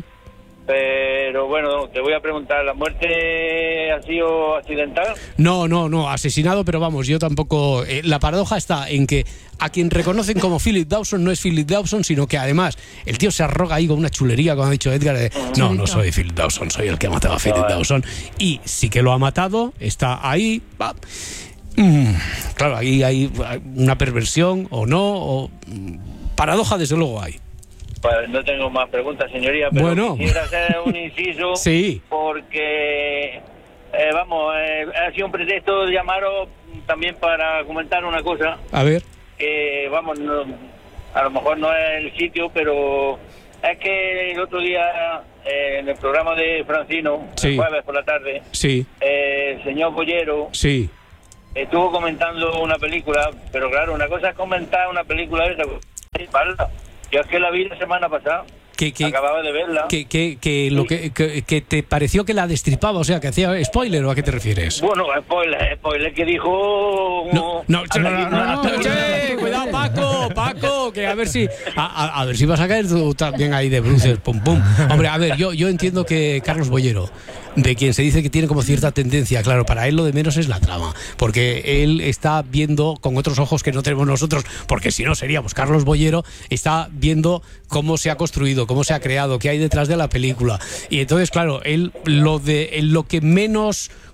pero bueno, te voy a preguntar, ¿la muerte ha sido accidental? No, no, no, asesinado, pero vamos, yo tampoco... eh, la paradoja está en que a quien reconocen como Philip Dawson no es Philip Dawson, sino que además el tío se arroga ahí con una chulería, como ha dicho Edgar, de, no, no soy Philip Dawson, soy el que ha matado a Philip Vale. Dawson. Y sí que lo ha matado, está ahí... va. Mm, claro, ahí hay una perversión o no, o... mm, paradoja desde luego hay. Pues no tengo más preguntas, señoría, pero Bueno. quisiera hacer un inciso Sí. porque, eh, vamos, eh, ha sido un pretexto de llamaros también para comentar una cosa. A ver. Que vamos, no- a lo mejor no es el sitio, pero es que el otro día eh, en el programa de Francino, Sí. el jueves por la tarde, Sí, eh, el señor Bollero sí. estuvo comentando una película, pero claro, una cosa es comentar una película de esa, yo es que la vi la semana pasada, Que, que, acababa de verla. que, que, que lo que, que, que te pareció que la destripaba, o sea, que hacía spoiler, ¿o a qué te refieres? Bueno, spoiler, spoiler que dijo... No, no, a- no, no, no, no, che, cuidado, Paco, Paco, que a ver si a, a- a ver si vas a caer tú también ahí de bruces, pum pum. Hombre, a ver, yo yo entiendo que Carlos Bollero, de quien se dice que tiene como cierta tendencia, claro, para él lo de menos es la trama, porque él está viendo con otros ojos que no tenemos nosotros, porque si no seríamos Carlos Bollero, está viendo cómo se ha construido, cómo se ha creado, qué hay detrás de la película. Y entonces, claro, él lo de él lo que menos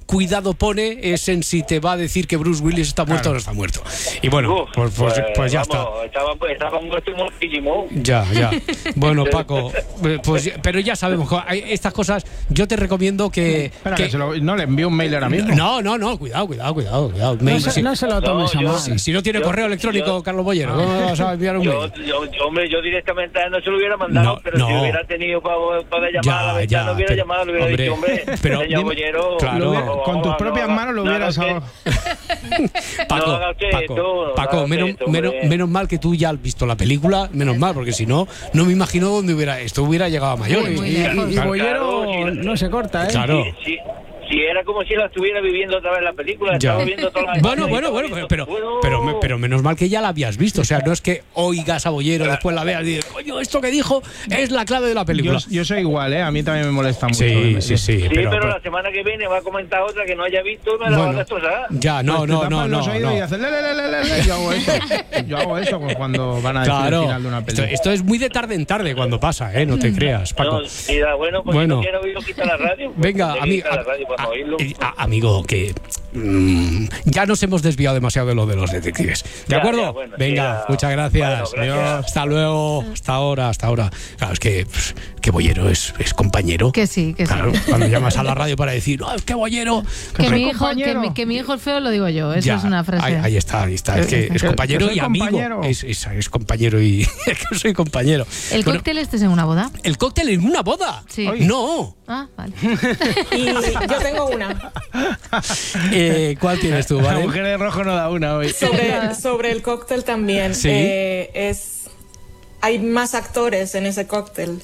cuidado pone es en si te va a decir que Bruce Willis está muerto claro. o no está muerto. Y bueno, Uf, pues, pues, pues ya vamos, está. Estaba, estaba muertísimo. Ya, ya. Bueno, Paco, pues pero ya sabemos, estas cosas yo te recomiendo que... Espera, que, que se lo, no le envío un mail ahora mismo. No, no, no, cuidado, cuidado, cuidado. cuidado. Mail, no, se, sí. no se lo tomes no, a mal. Si, si no tiene yo, correo electrónico, yo, Carlos Bollero, ¿cómo vas a enviar un yo, mail? Yo, yo, hombre, yo directamente no se lo hubiera mandado, no, pero no. si hubiera tenido para, para llamar ya, a la ventana, ya, no hubiera pero, llamado, le hubiera hombre, dicho, hombre, pero, señor Bollero, claro, hubiera, con no, tus no, propias no, manos lo hubieras no, Paco, no, usted, Paco, tú, Paco menos, usted, menos, menos mal que tú ya has visto la película, menos mal, porque si no, no me imagino dónde hubiera esto hubiera llegado a mayores. Y, y, y, y Bollero claro, no se corta, ¿eh? Claro. Sí, sí. Si era como si la estuviera viviendo otra vez la película, ya. estaba viendo toda la Bueno, bueno, bueno, pero, pero, pero, pero menos mal que ya la habías visto. O sea, no es que oigas a Bollero, claro. después la veas y dices, coño, esto que dijo es la clave de la película. Yo, yo soy igual, ¿eh? A mí también me molesta mucho. Sí, sí, sí. Sí, pero, pero, pero la semana que viene va a comentar otra que no haya visto y me la bueno, va a destrozar. Ya, no, pues no, no, no. no. Y haces, le, le, le, le, le. Yo hago eso. Yo hago eso cuando van a decir claro. el final de una película. Esto, esto es muy de tarde en tarde cuando pasa, ¿eh? No te creas, Paco. No, mira, bueno, pues bueno. si no quiero oírlo, quita la radio. Pues venga, amigo. Amigo, que mmm, ya nos hemos desviado demasiado de lo de los detectives. ¿De ya, acuerdo? ya, bueno, venga, sí, muchas gracias. Bueno, gracias. Hasta luego, hasta ahora, hasta ahora. Claro, es que, pues, que Bollero es, es compañero. Que sí, que claro, sí. Cuando llamas a la radio para decir, no, es que Bollero. Que, que, mi hijo, que, mi, que mi hijo es feo, lo digo yo. Eso ya, es una frase. Ahí, ahí está, ahí está. Es que es compañero que y amigo. Compañero. Es, es, es compañero y. Es que soy compañero. ¿El bueno, cóctel este es en una boda? ¿El cóctel en una boda? Sí. No. Ah, vale. Y yo tengo una. Eh, ¿Cuál tienes tú, vale? La mujer de rojo no da una hoy. Sobre, sobre el cóctel también. ¿Sí? Eh, es, ¿hay más actores en ese cóctel?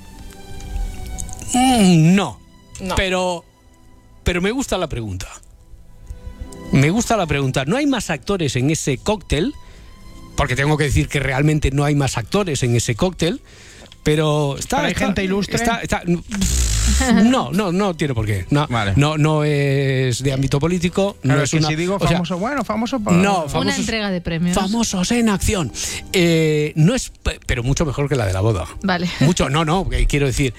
Mm, no. no. Pero, pero me gusta la pregunta. Me gusta la pregunta. No hay más actores en ese cóctel, porque tengo que decir que realmente no hay más actores en ese cóctel. Pero está. ¿Pero hay está, gente ilustre? Está, está, no, no, no tiene por qué. No, vale. no, no es de ámbito político. Claro, no es que una, si digo famoso, sea, bueno, famoso para. No, famosos, una entrega de premios. Famosos en acción. Eh, no es, pero mucho mejor que la de la boda. Vale. Mucho, no, no, quiero decir.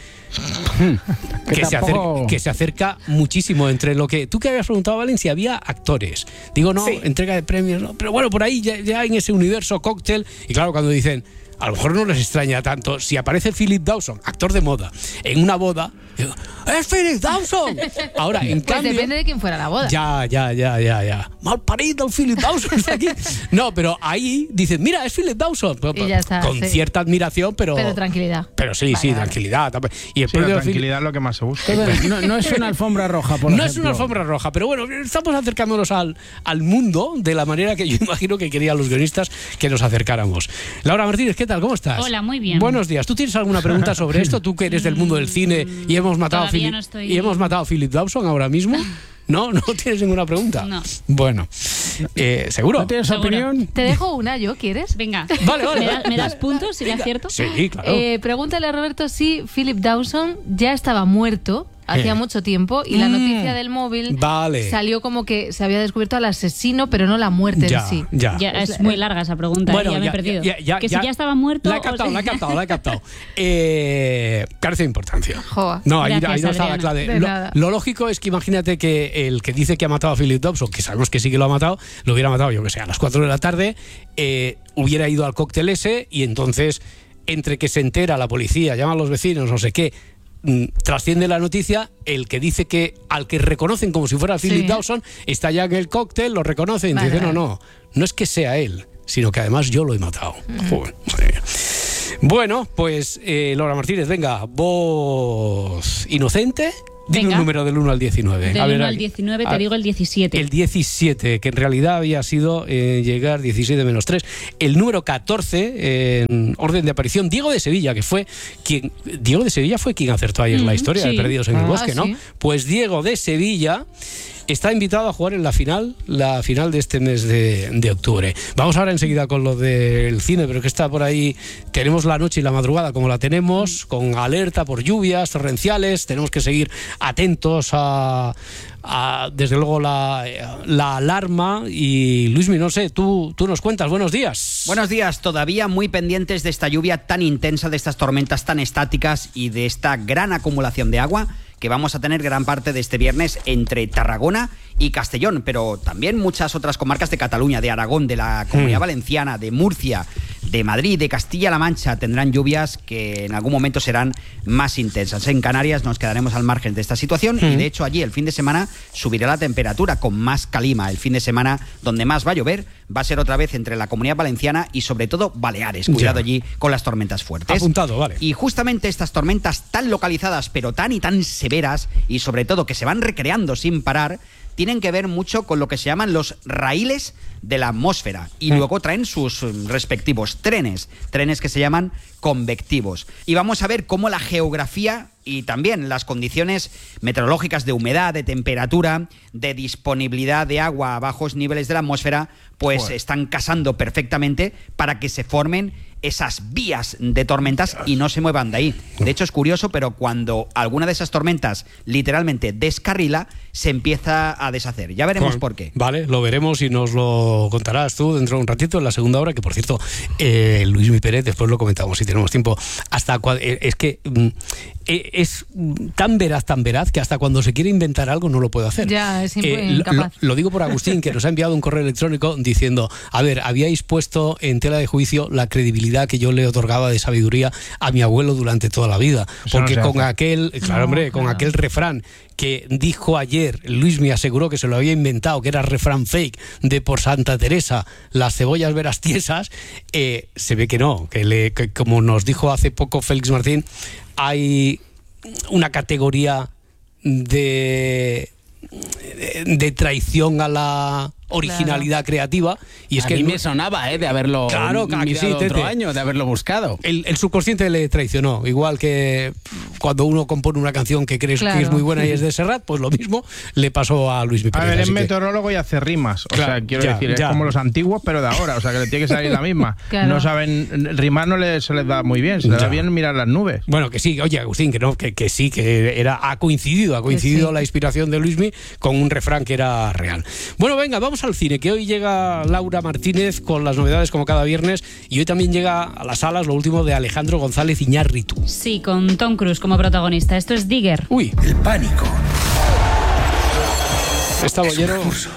que, que, se tampoco... acerca, que se acerca muchísimo entre lo que. Tú que habías preguntado, Valen, si había actores. Digo, no, sí. entrega de premios, no. Pero bueno, por ahí ya, ya en ese universo cóctel. Y claro, cuando dicen. A lo mejor no les extraña tanto si aparece Philip Dawson, actor de moda, en una boda. Digo, ¡es Philip Dawson! Ahora, en pues cambio. Depende de quién fuera la boda. Ya, ya, ya, ya, ya. Mal parido el Philip Dawson está aquí. No, pero ahí dicen, mira, es Philip Dawson. Y ya está, con sí. cierta admiración, pero. Pero tranquilidad. Pero sí, vale, sí, vale. tranquilidad. Y el sí, la tranquilidad Philip... es lo que más se busca. No, no es una alfombra roja, por No ejemplo. es una alfombra roja, pero bueno, estamos acercándonos al, al mundo de la manera que yo imagino que querían los guionistas que nos acercáramos. Laura Martínez, ¿qué tal? ¿Cómo estás? Hola, muy bien. Buenos días. ¿Tú tienes alguna pregunta sobre esto? Tú que eres del mundo del cine y hemos matado, a Philip, no estoy... y hemos matado a Philip Dawson ahora mismo. ¿No? ¿No tienes ninguna pregunta? No. Bueno, eh, ¿seguro? ¿No tienes ¿Seguro? opinión? Te dejo una, ¿yo? ¿Quieres? Venga. Vale, vale. ¿Me, da, ¿me das puntos si le acierto? Sí, claro. Eh, pregúntale a Roberto si Philip Dawson ya estaba muerto hacía Eh. mucho tiempo y la Mm. noticia del móvil Vale. salió como que se había descubierto al asesino, pero no la muerte Ya, en sí. ya. Ya, es muy larga esa pregunta, Bueno, ¿eh? ya me ya, he perdido. ya, ya, que ya. si ya estaba muerto... La he captado, o... la he captado, la he captado. Eh, carece de importancia. Joa. No, ahí, Gracias, ahí no está la Adriana. clave. De Lo, nada. lo lógico es que imagínate que el que dice que ha matado a Philip Dawson, que sabemos que sí que lo ha matado, lo hubiera matado, yo que sé, a las cuatro de la tarde, eh, hubiera ido al cóctel ese y entonces, entre que se entera la policía, llaman a los vecinos, no sé qué, mm, trasciende la noticia, el que dice que al que reconocen como si fuera Philip Sí. Dawson, está ya en el cóctel, lo reconocen, Vale, y dicen, vale. no, no, no es que sea él, sino que además yo lo he matado. Joder, madre mía. Bueno, pues eh, Laura Martínez, venga, voz inocente. Dime Venga. un número del uno al diecinueve. Del A ver, uno a- al diecinueve a- te digo el diecisiete. El diecisiete, que en realidad había sido eh, llegar diecisiete menos tres. El número catorce, eh, en orden de aparición, Diego de Sevilla, que fue quien. Diego de Sevilla fue quien acertó ayer Mm, la historia de sí. Perdidos en el Ah, Bosque, ¿no? sí. Pues Diego de Sevilla está invitado a jugar en la final, la final de este mes de, de octubre. Vamos ahora enseguida con lo del cine, pero que está por ahí. Tenemos la noche y la madrugada como la tenemos, con alerta por lluvias torrenciales. Tenemos que seguir atentos a, a, desde luego, la, la alarma. Y Luismi, no sé, tú, tú nos cuentas. Buenos días. Buenos días, todavía muy pendientes de esta lluvia tan intensa, de estas tormentas tan estáticas y de esta gran acumulación de agua que vamos a tener gran parte de este viernes entre Tarragona y Castellón, pero también muchas otras comarcas de Cataluña, de Aragón, de la Comunidad mm. Valenciana, de Murcia, de Madrid, de Castilla-La Mancha, tendrán lluvias que en algún momento serán más intensas. En Canarias nos quedaremos al margen de esta situación mm. y de hecho allí el fin de semana subirá la temperatura con más calima. El fin de semana donde más va a llover va a ser otra vez entre la Comunidad Valenciana y sobre todo Baleares. Cuidado ya. allí con las tormentas fuertes. Apuntado, vale. Y justamente estas tormentas tan localizadas pero tan y tan severas y sobre todo que se van recreando sin parar tienen que ver mucho con lo que se llaman los raíles de la atmósfera y mm. luego traen sus respectivos trenes, trenes que se llaman convectivos. Y vamos a ver cómo la geografía y también las condiciones meteorológicas de humedad, de temperatura, de disponibilidad de agua a bajos niveles de la atmósfera, pues bueno. están casando perfectamente para que se formen esas vías de tormentas y no se muevan de ahí. De hecho es curioso, pero cuando alguna de esas tormentas literalmente descarrila, se empieza a deshacer. Ya veremos bueno, por qué. Vale, lo veremos y nos lo contarás tú dentro de un ratito en la segunda hora, que por cierto, eh, Luismi Pérez, después lo comentamos si tenemos tiempo, hasta cua- es que mm, es tan veraz, tan veraz, que hasta cuando se quiere inventar algo no lo puede hacer. Ya, es eh, incapaz. Lo, lo digo por Agustín, que nos ha enviado un correo electrónico diciendo, a ver, habíais puesto en tela de juicio la credibilidad que yo le otorgaba de sabiduría a mi abuelo durante toda la vida. Eso porque no con hace. aquel, claro, no, hombre, claro. con aquel refrán que dijo ayer, Luis me aseguró que se lo había inventado, que era refrán fake de por Santa Teresa, las cebollas veras tiesas, eh, se ve que no, que, le, que como nos dijo hace poco Félix Martín, hay una categoría de, de, de traición a la originalidad claro. creativa y es a que mí no, me sonaba eh, de haberlo claro, mirado sí, otro tete. año, de haberlo buscado. El, el subconsciente le traicionó, igual que cuando uno compone una canción que crees claro. que es muy buena y es de Serrat, pues lo mismo le pasó a Luis Pérez. A ver, es que... meteorólogo y hace rimas, o claro, sea, quiero ya, decir, ya. es como los antiguos, pero de ahora, o sea, que le tiene que salir la misma. Claro. No saben, rimar no les, se les da muy bien, se les da bien mirar las nubes. Bueno, que sí, oye, Agustín, que no, que, que sí, que era, ha coincidido, ha coincidido sí. la inspiración de Luismi con un refrán que era real. Bueno, venga, vamos al cine, que hoy llega Laura Martínez con las novedades como cada viernes y hoy también llega a las salas lo último de Alejandro González Iñárritu. Sí, con Tom Cruise como protagonista. Esto es Digger. Uy. El pánico. Está bollero.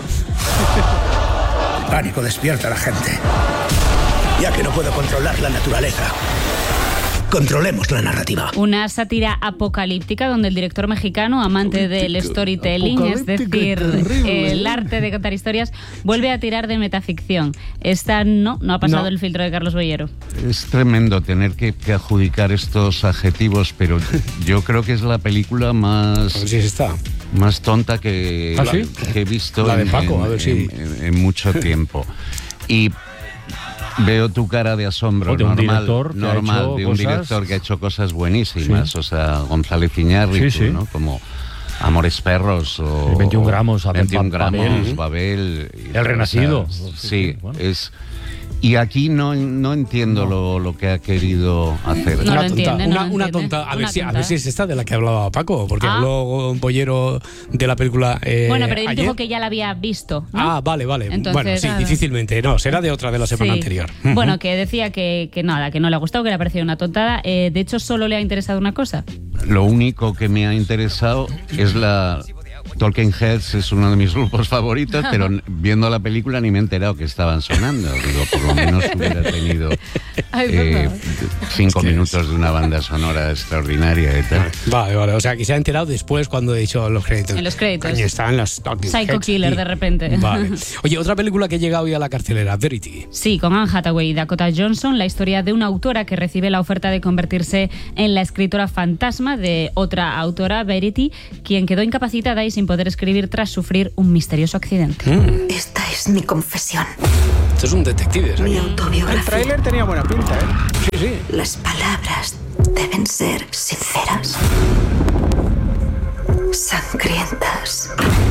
El pánico despierta a la gente. Ya que no puedo controlar la naturaleza, controlemos la narrativa. Una sátira apocalíptica donde el director mexicano, amante del storytelling, es decir, el arte de contar historias, vuelve a tirar de metaficción. Esta no, no ha pasado no. el filtro de Carlos Bollero. Es tremendo tener que, que adjudicar estos adjetivos, pero yo creo que es la película más... A ver si está. Más tonta que, ¿Ah, sí? que he visto la de Paco, en, a ver si... en, en, en mucho tiempo. Y veo tu cara de asombro, de un normal, director normal de un cosas... director que ha hecho cosas buenísimas, sí. o sea, González Iñárritu, sí, sí. ¿no? Como Amores Perros o veintiún gramos, veintiún gramos, Babel, Babel y, El Renacido. O sea, sí, bueno. es... Y aquí no, no entiendo lo, lo que ha querido hacer. No una, lo entiende, tonta, no una, lo una tonta. A ver, una si, tonta. a ver si es esta de la que hablaba Paco, porque ah. habló Bollero de la película. Eh, bueno, pero él ayer. dijo que ya la había visto, ¿no? Ah, vale, vale. Entonces, bueno, sí, nada. difícilmente. No, será de otra de la semana sí. anterior. Bueno, que decía que, que nada, que no le ha gustado, que le ha parecido una tontada. Eh, de hecho, solo le ha interesado una cosa. Lo único que me ha interesado es la... Talking Heads es uno de mis grupos favoritos, pero viendo la película ni me he enterado que estaban sonando. Digo, por lo menos hubiera tenido eh, cinco es que minutos es. de una banda sonora extraordinaria y tal. Vale, vale. O sea, que se ha enterado después cuando he dicho los créditos. En los créditos. Coño, estaban los Talking Psycho Heads. Killer, Sí. de repente. Vale. Oye, otra película que llega hoy a la cartelera, Verity. Sí, con Anne Hathaway y Dakota Johnson, la historia de una autora que recibe la oferta de convertirse en la escritora fantasma de otra autora, Verity, quien quedó incapacitada y sin poder escribir tras sufrir un misterioso accidente. Mm. Esta es mi confesión. Esto es un detective. Mi autobiografía. El tráiler tenía buena pinta, ¿eh? Sí, sí. Las palabras deben ser sinceras, sangrientas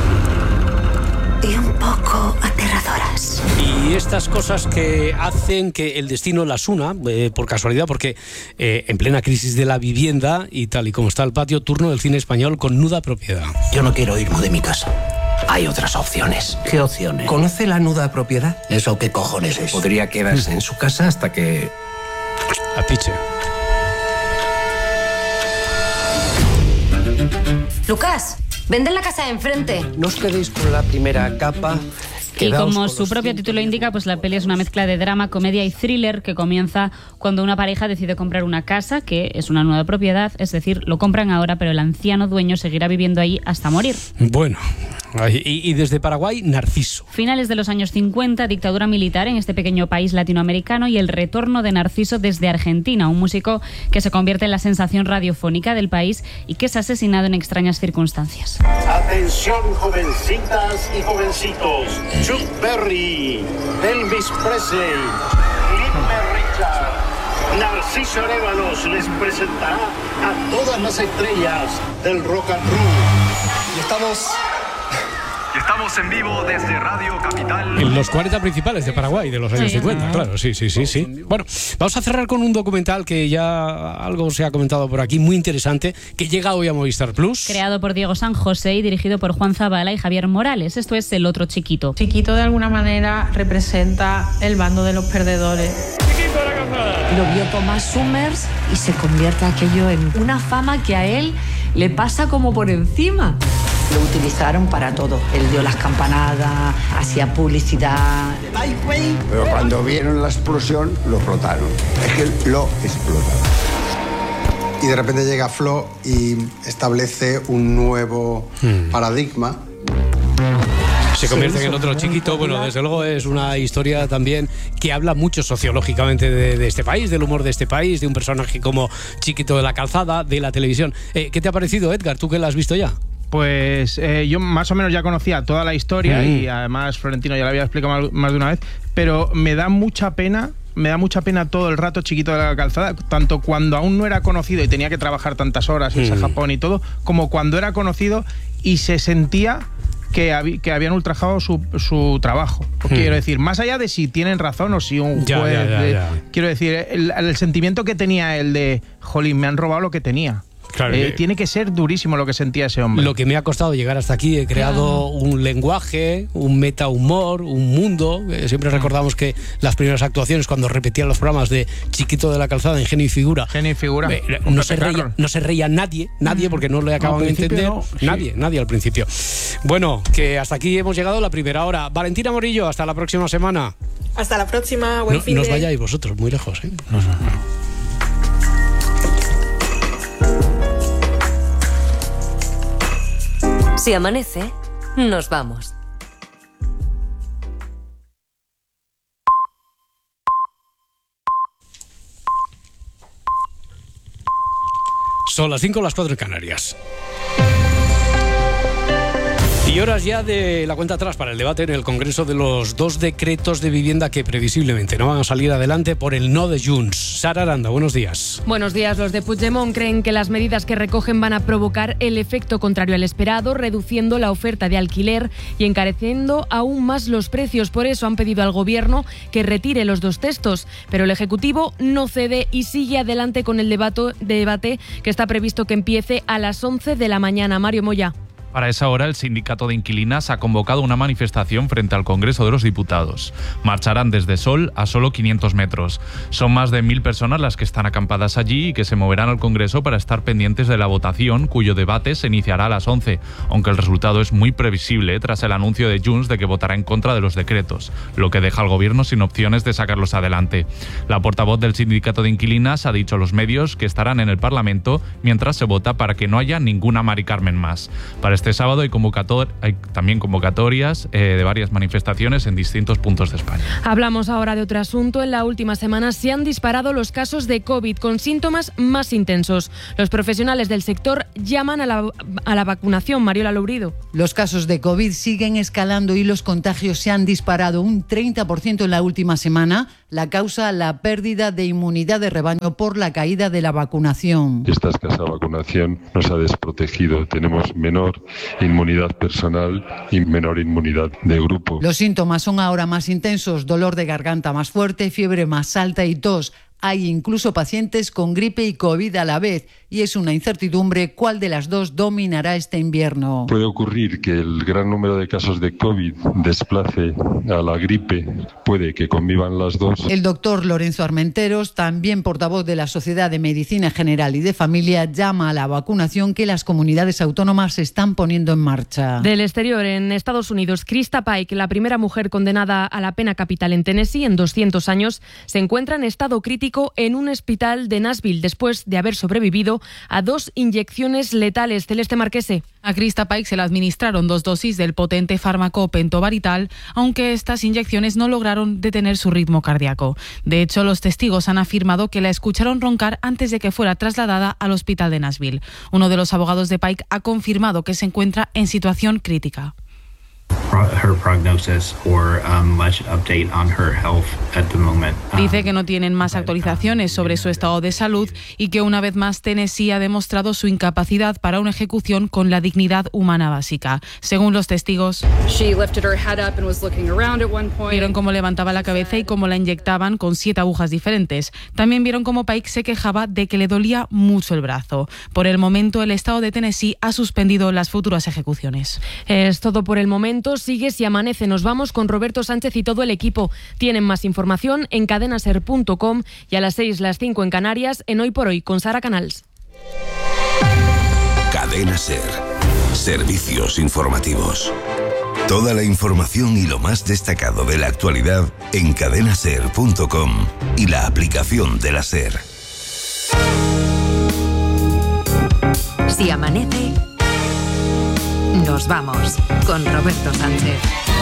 y un poco aterradoras. Y estas cosas que hacen que el destino las una, eh, por casualidad, porque eh, en plena crisis de la vivienda y tal y como está el patio, turno del cine español con Nuda Propiedad. Yo no quiero irme de mi casa. Hay otras opciones. ¿Qué opciones? ¿Conoce la nuda propiedad? ¿Eso qué cojones es? Podría quedarse en su casa hasta que... Apiche. Lucas, vende en la casa de enfrente. No os quedéis con la primera capa. Y como su propio título indica, pues la peli es una mezcla de drama, comedia y thriller que comienza cuando una pareja decide comprar una casa, que es una nueva propiedad, es decir, lo compran ahora, pero el anciano dueño seguirá viviendo ahí hasta morir. Bueno, y, y desde Paraguay, Narciso. Finales de los años cincuenta, dictadura militar en este pequeño país latinoamericano y el retorno de Narciso desde Argentina, un músico que se convierte en la sensación radiofónica del país y que es asesinado en extrañas circunstancias. Atención, jovencitas y jovencitos. Chuck Berry, Elvis Presley, Cliff Richard, Narciso Arévalos les presentará a todas las estrellas del rock and roll. Y estamos... Y estamos en vivo desde Radio Capital. En los cuarenta principales de Paraguay de los años Sí, cincuenta, ajá. claro, sí, sí, sí, sí. Bueno, vamos a cerrar con un documental que ya algo se ha comentado por aquí, muy interesante, que llega hoy a Movistar Plus. Creado por Diego San José y dirigido por Juan Zabala y Javier Morales. Esto es El otro chiquito. Chiquito de alguna manera representa el bando de los perdedores. Lo vio Thomas Summers y se convierte aquello en una fama que a él le pasa como por encima. Lo utilizaron para todo. Él dio las campanadas, hacía publicidad. Pero cuando vieron la explosión, lo explotaron. Es que lo explotaron. Y de repente llega Flo y establece un nuevo hmm. paradigma. Se convierte en el otro chiquito. Bueno, desde luego es una historia también que habla mucho sociológicamente de, de este país, del humor de este país, de un personaje como Chiquito de la Calzada, de la televisión. Eh, ¿Qué te ha parecido, Edgar? ¿Tú que la has visto ya? Pues eh, yo más o menos ya conocía toda la historia mm. y además Florentino ya la había explicado más, más de una vez, pero me da mucha pena, me da mucha pena todo el rato Chiquito de la Calzada, tanto cuando aún no era conocido y tenía que trabajar tantas horas, irse mm. a Japón y todo, como cuando era conocido y se sentía que, hab que habían ultrajado su, su trabajo. Mm. Quiero decir, más allá de si tienen razón o si un ya, juez... Ya, ya, de, ya. Quiero decir, el, el sentimiento que tenía el de, jolín, me han robado lo que tenía. Claro, eh, tiene que ser durísimo lo que sentía ese hombre. Lo que me ha costado llegar hasta aquí, he creado un lenguaje, un metahumor, un mundo. Eh, siempre recordamos que las primeras actuaciones, cuando repetían los programas de Chiquito de la Calzada en Genio y Figura, Genio y Figura eh, no, se reía, no se reía nadie, nadie, porque no le acaban de entender. No, sí. Nadie, nadie al principio. Bueno, que hasta aquí hemos llegado la primera hora. Valentina Morillo, hasta la próxima semana. Hasta la próxima, buen no, fin no os de... vayáis vosotros, muy lejos, ¿eh? No, no, no. Si amanece, nos vamos. Son las cinco, las cuatro en Canarias. Y horas ya de la cuenta atrás para el debate en el Congreso de los dos decretos de vivienda que previsiblemente no van a salir adelante por el no de Junts. Sara Aranda, buenos días. Buenos días. Los de Puigdemont creen que las medidas que recogen van a provocar el efecto contrario al esperado, reduciendo la oferta de alquiler y encareciendo aún más los precios. Por eso han pedido al Gobierno que retire los dos textos. Pero el Ejecutivo no cede y sigue adelante con el debate, debate que está previsto que empiece a las once de la mañana. Mario Moya. Para esa hora, el Sindicato de Inquilinas ha convocado una manifestación frente al Congreso de los Diputados. Marcharán desde Sol a solo quinientos metros. Son más de mil personas las que están acampadas allí y que se moverán al Congreso para estar pendientes de la votación, cuyo debate se iniciará a las once, aunque el resultado es muy previsible tras el anuncio de Junts de que votará en contra de los decretos, lo que deja al Gobierno sin opciones de sacarlos adelante. La portavoz del Sindicato de Inquilinas ha dicho a los medios que estarán en el Parlamento mientras se vota para que no haya ninguna Mari Carmen más. Para este sábado hay, convocator hay también convocatorias eh, de varias manifestaciones en distintos puntos de España. Hablamos ahora de otro asunto. En la última semana se han disparado los casos de COVID con síntomas más intensos. Los profesionales del sector llaman a la, a la vacunación. Mariola Lourido. Los casos de COVID siguen escalando y los contagios se han disparado un treinta por ciento en la última semana. La causa, la pérdida de inmunidad de rebaño por la caída de la vacunación. Esta escasa vacunación nos ha desprotegido. Tenemos menor inmunidad personal y menor inmunidad de grupo. Los síntomas son ahora más intensos: dolor de garganta más fuerte, fiebre más alta y tos. Hay incluso pacientes con gripe y COVID a la vez, y es una incertidumbre cuál de las dos dominará este invierno. Puede ocurrir que el gran número de casos de COVID desplace a la gripe, puede que convivan las dos. El doctor Lorenzo Armenteros, también portavoz de la Sociedad de Medicina General y de Familia, llama a la vacunación que las comunidades autónomas están poniendo en marcha. Del exterior, en Estados Unidos, Krista Pike, la primera mujer condenada a la pena capital en Tennessee en doscientos años, se encuentra en estado crítico en un hospital de Nashville después de haber sobrevivido a dos inyecciones letales. Celeste Marquese. A Krista Pike se le administraron dos dosis del potente fármaco pentobarbital, aunque estas inyecciones no lograron detener su ritmo cardíaco. De hecho, los testigos han afirmado que la escucharon roncar antes de que fuera trasladada al hospital de Nashville. Uno de los abogados de Pike ha confirmado que se encuentra en situación crítica. Her prognosis or um, much update on her health at the moment. Dice que no tienen más actualizaciones sobre su estado de salud y que una vez más Tennessee ha demostrado su incapacidad para una ejecución con la dignidad humana básica. Según los testigos, vieron cómo levantaba la cabeza y cómo la inyectaban con siete agujas diferentes. También vieron cómo Pike se quejaba de que le dolía mucho el brazo. Por el momento, el estado de Tennessee ha suspendido las futuras ejecuciones. Es todo por el momento. Sigue Si Amanece. Nos vamos con Roberto Sánchez y todo el equipo. Tienen más información en cadena ser punto com y a las seis, las cinco en Canarias, en Hoy por Hoy con Sara Canals. Cadena Ser. Servicios informativos. Toda la información y lo más destacado de la actualidad en cadena ser punto com y la aplicación de la SER. Si amanece, nos vamos con Roberto Sánchez.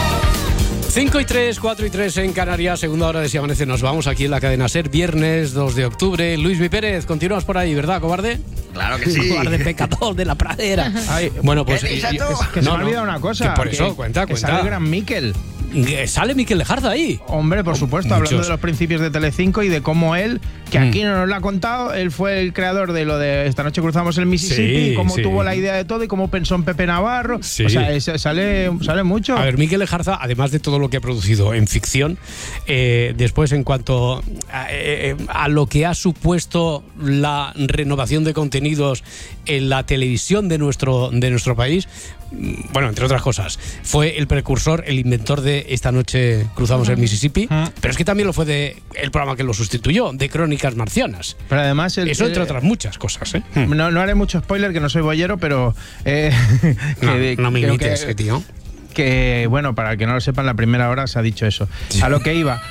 cinco y tres, cuatro y tres en Canarias, segunda hora de Si Amanece. Nos vamos aquí en la cadena SER, viernes dos de octubre. Luis Mi Pérez, continúas por ahí, ¿verdad, cobarde? Claro que sí. Cobarde pecador de la pradera. Ay, bueno, pues... ¿Qué, y, y, es que no, se me ha olvidado una cosa. Que por eso, que, cuenta, que cuenta. Sale el gran Miquel. ¿Sale Miquel Lejarza ahí? Hombre, por supuesto, Muchos. Hablando de los principios de Telecinco y de cómo él, que mm. aquí no nos lo ha contado, él fue el creador de lo de Esta noche cruzamos el Mississippi, sí, y cómo sí. tuvo la idea de todo y cómo pensó en Pepe Navarro. Sí. O sea, es, sale, sale mucho. A ver, Miquel Lejarza, además de todo lo que ha producido en ficción, eh, después en cuanto a, eh, a lo que ha supuesto la renovación de contenidos en la televisión de nuestro, de nuestro país, bueno, entre otras cosas, fue el precursor, el inventor de Esta noche cruzamos el Mississippi, uh-huh. pero es que también lo fue de el programa que lo sustituyó, de Crónicas Marcianas. Pero además el, eso entre eh, otras muchas cosas, ¿eh? No, no haré mucho spoiler, que no soy boyero, pero eh, no, que, no me imites, que, tío. Que bueno, para el que no lo sepa, en la primera hora se ha dicho eso. Sí. A lo que iba.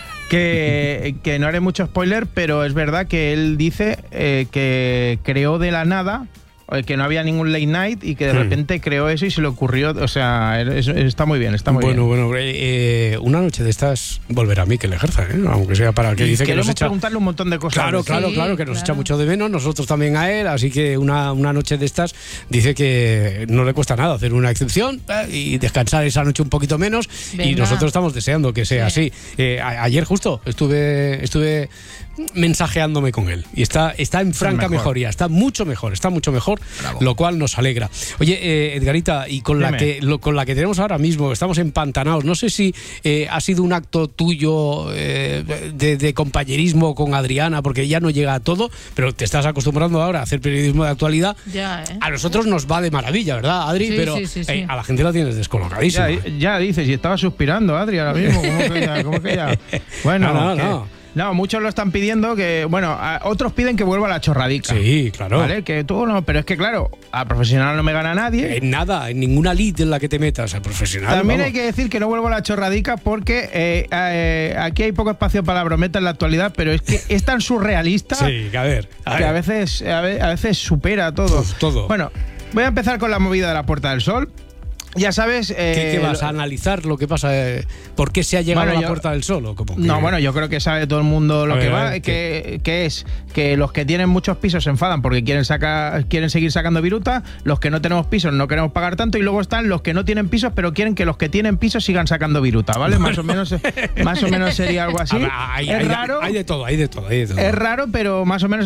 Que, que no haré mucho spoiler, pero es verdad que él dice eh, que creó de la nada, que no había ningún late night y que de repente creó eso y se le ocurrió, o sea, es, está muy bien, está muy bueno, bien. Bueno, bueno, eh, una noche de estas volverá a mí que le ejerza, ¿eh? Aunque sea para que y dice que nos echa... preguntarle un montón de cosas. Claro, claro, sí, claro, que nos claro. echa mucho de menos, nosotros también a él, así que una, una noche de estas dice que no le cuesta nada hacer una excepción eh, y descansar esa noche un poquito menos. Venga. Y nosotros estamos deseando que sea sí. así. Eh, a, ayer justo estuve estuve mensajeándome con él y está, está en franca mejor. mejoría, está mucho mejor, está mucho mejor, Bravo. Lo cual nos alegra. Oye, eh, Edgarita, y con Dime. la que lo, con la que tenemos ahora mismo, estamos empantanados, no sé si eh, ha sido un acto tuyo eh, de, de compañerismo con Adriana, porque ya no llega a todo, pero te estás acostumbrando ahora a hacer periodismo de actualidad. Ya, ¿eh? A nosotros nos va de maravilla, ¿verdad, Adri? Sí, pero sí, sí, sí. Eh, a la gente la tienes descolocadísima. Ya, ya dices, y estaba suspirando, Adri, ahora mismo. ¿Cómo que ya? ¿Cómo que ya? Bueno, no, no, que, no. No, muchos lo están pidiendo que, bueno, a, otros piden que vuelva a la chorradica. Sí, claro. ¿Vale? Que tú no, pero es que claro, a profesional no me gana nadie. En nada, en ninguna lid en la que te metas, a profesional. También vamos. hay que decir que no vuelvo a la chorradica porque eh, eh, aquí hay poco espacio para la brometa en la actualidad, pero es que es tan surrealista sí, que a ver, a que ver. a veces, a veces supera todo. Pues todo. Bueno, voy a empezar con la movida de la Puerta del Sol. Ya sabes... Eh, ¿Qué, ¿Qué vas a analizar lo que pasa? Eh, ¿Por qué se ha llegado bueno, a la yo, Puerta del Sol? ¿O cómo que... No, bueno, yo creo que sabe todo el mundo lo a que ver, va, ver, que, que es que los que tienen muchos pisos se enfadan porque quieren sacar, quieren seguir sacando viruta, los que no tenemos pisos no queremos pagar tanto y luego están los que no tienen pisos pero quieren que los que tienen pisos sigan sacando viruta, ¿vale? Bueno. Más o menos más o menos sería algo así. Ver, hay, es hay, raro. Hay de todo, hay de todo, hay de todo. Es raro, pero más o menos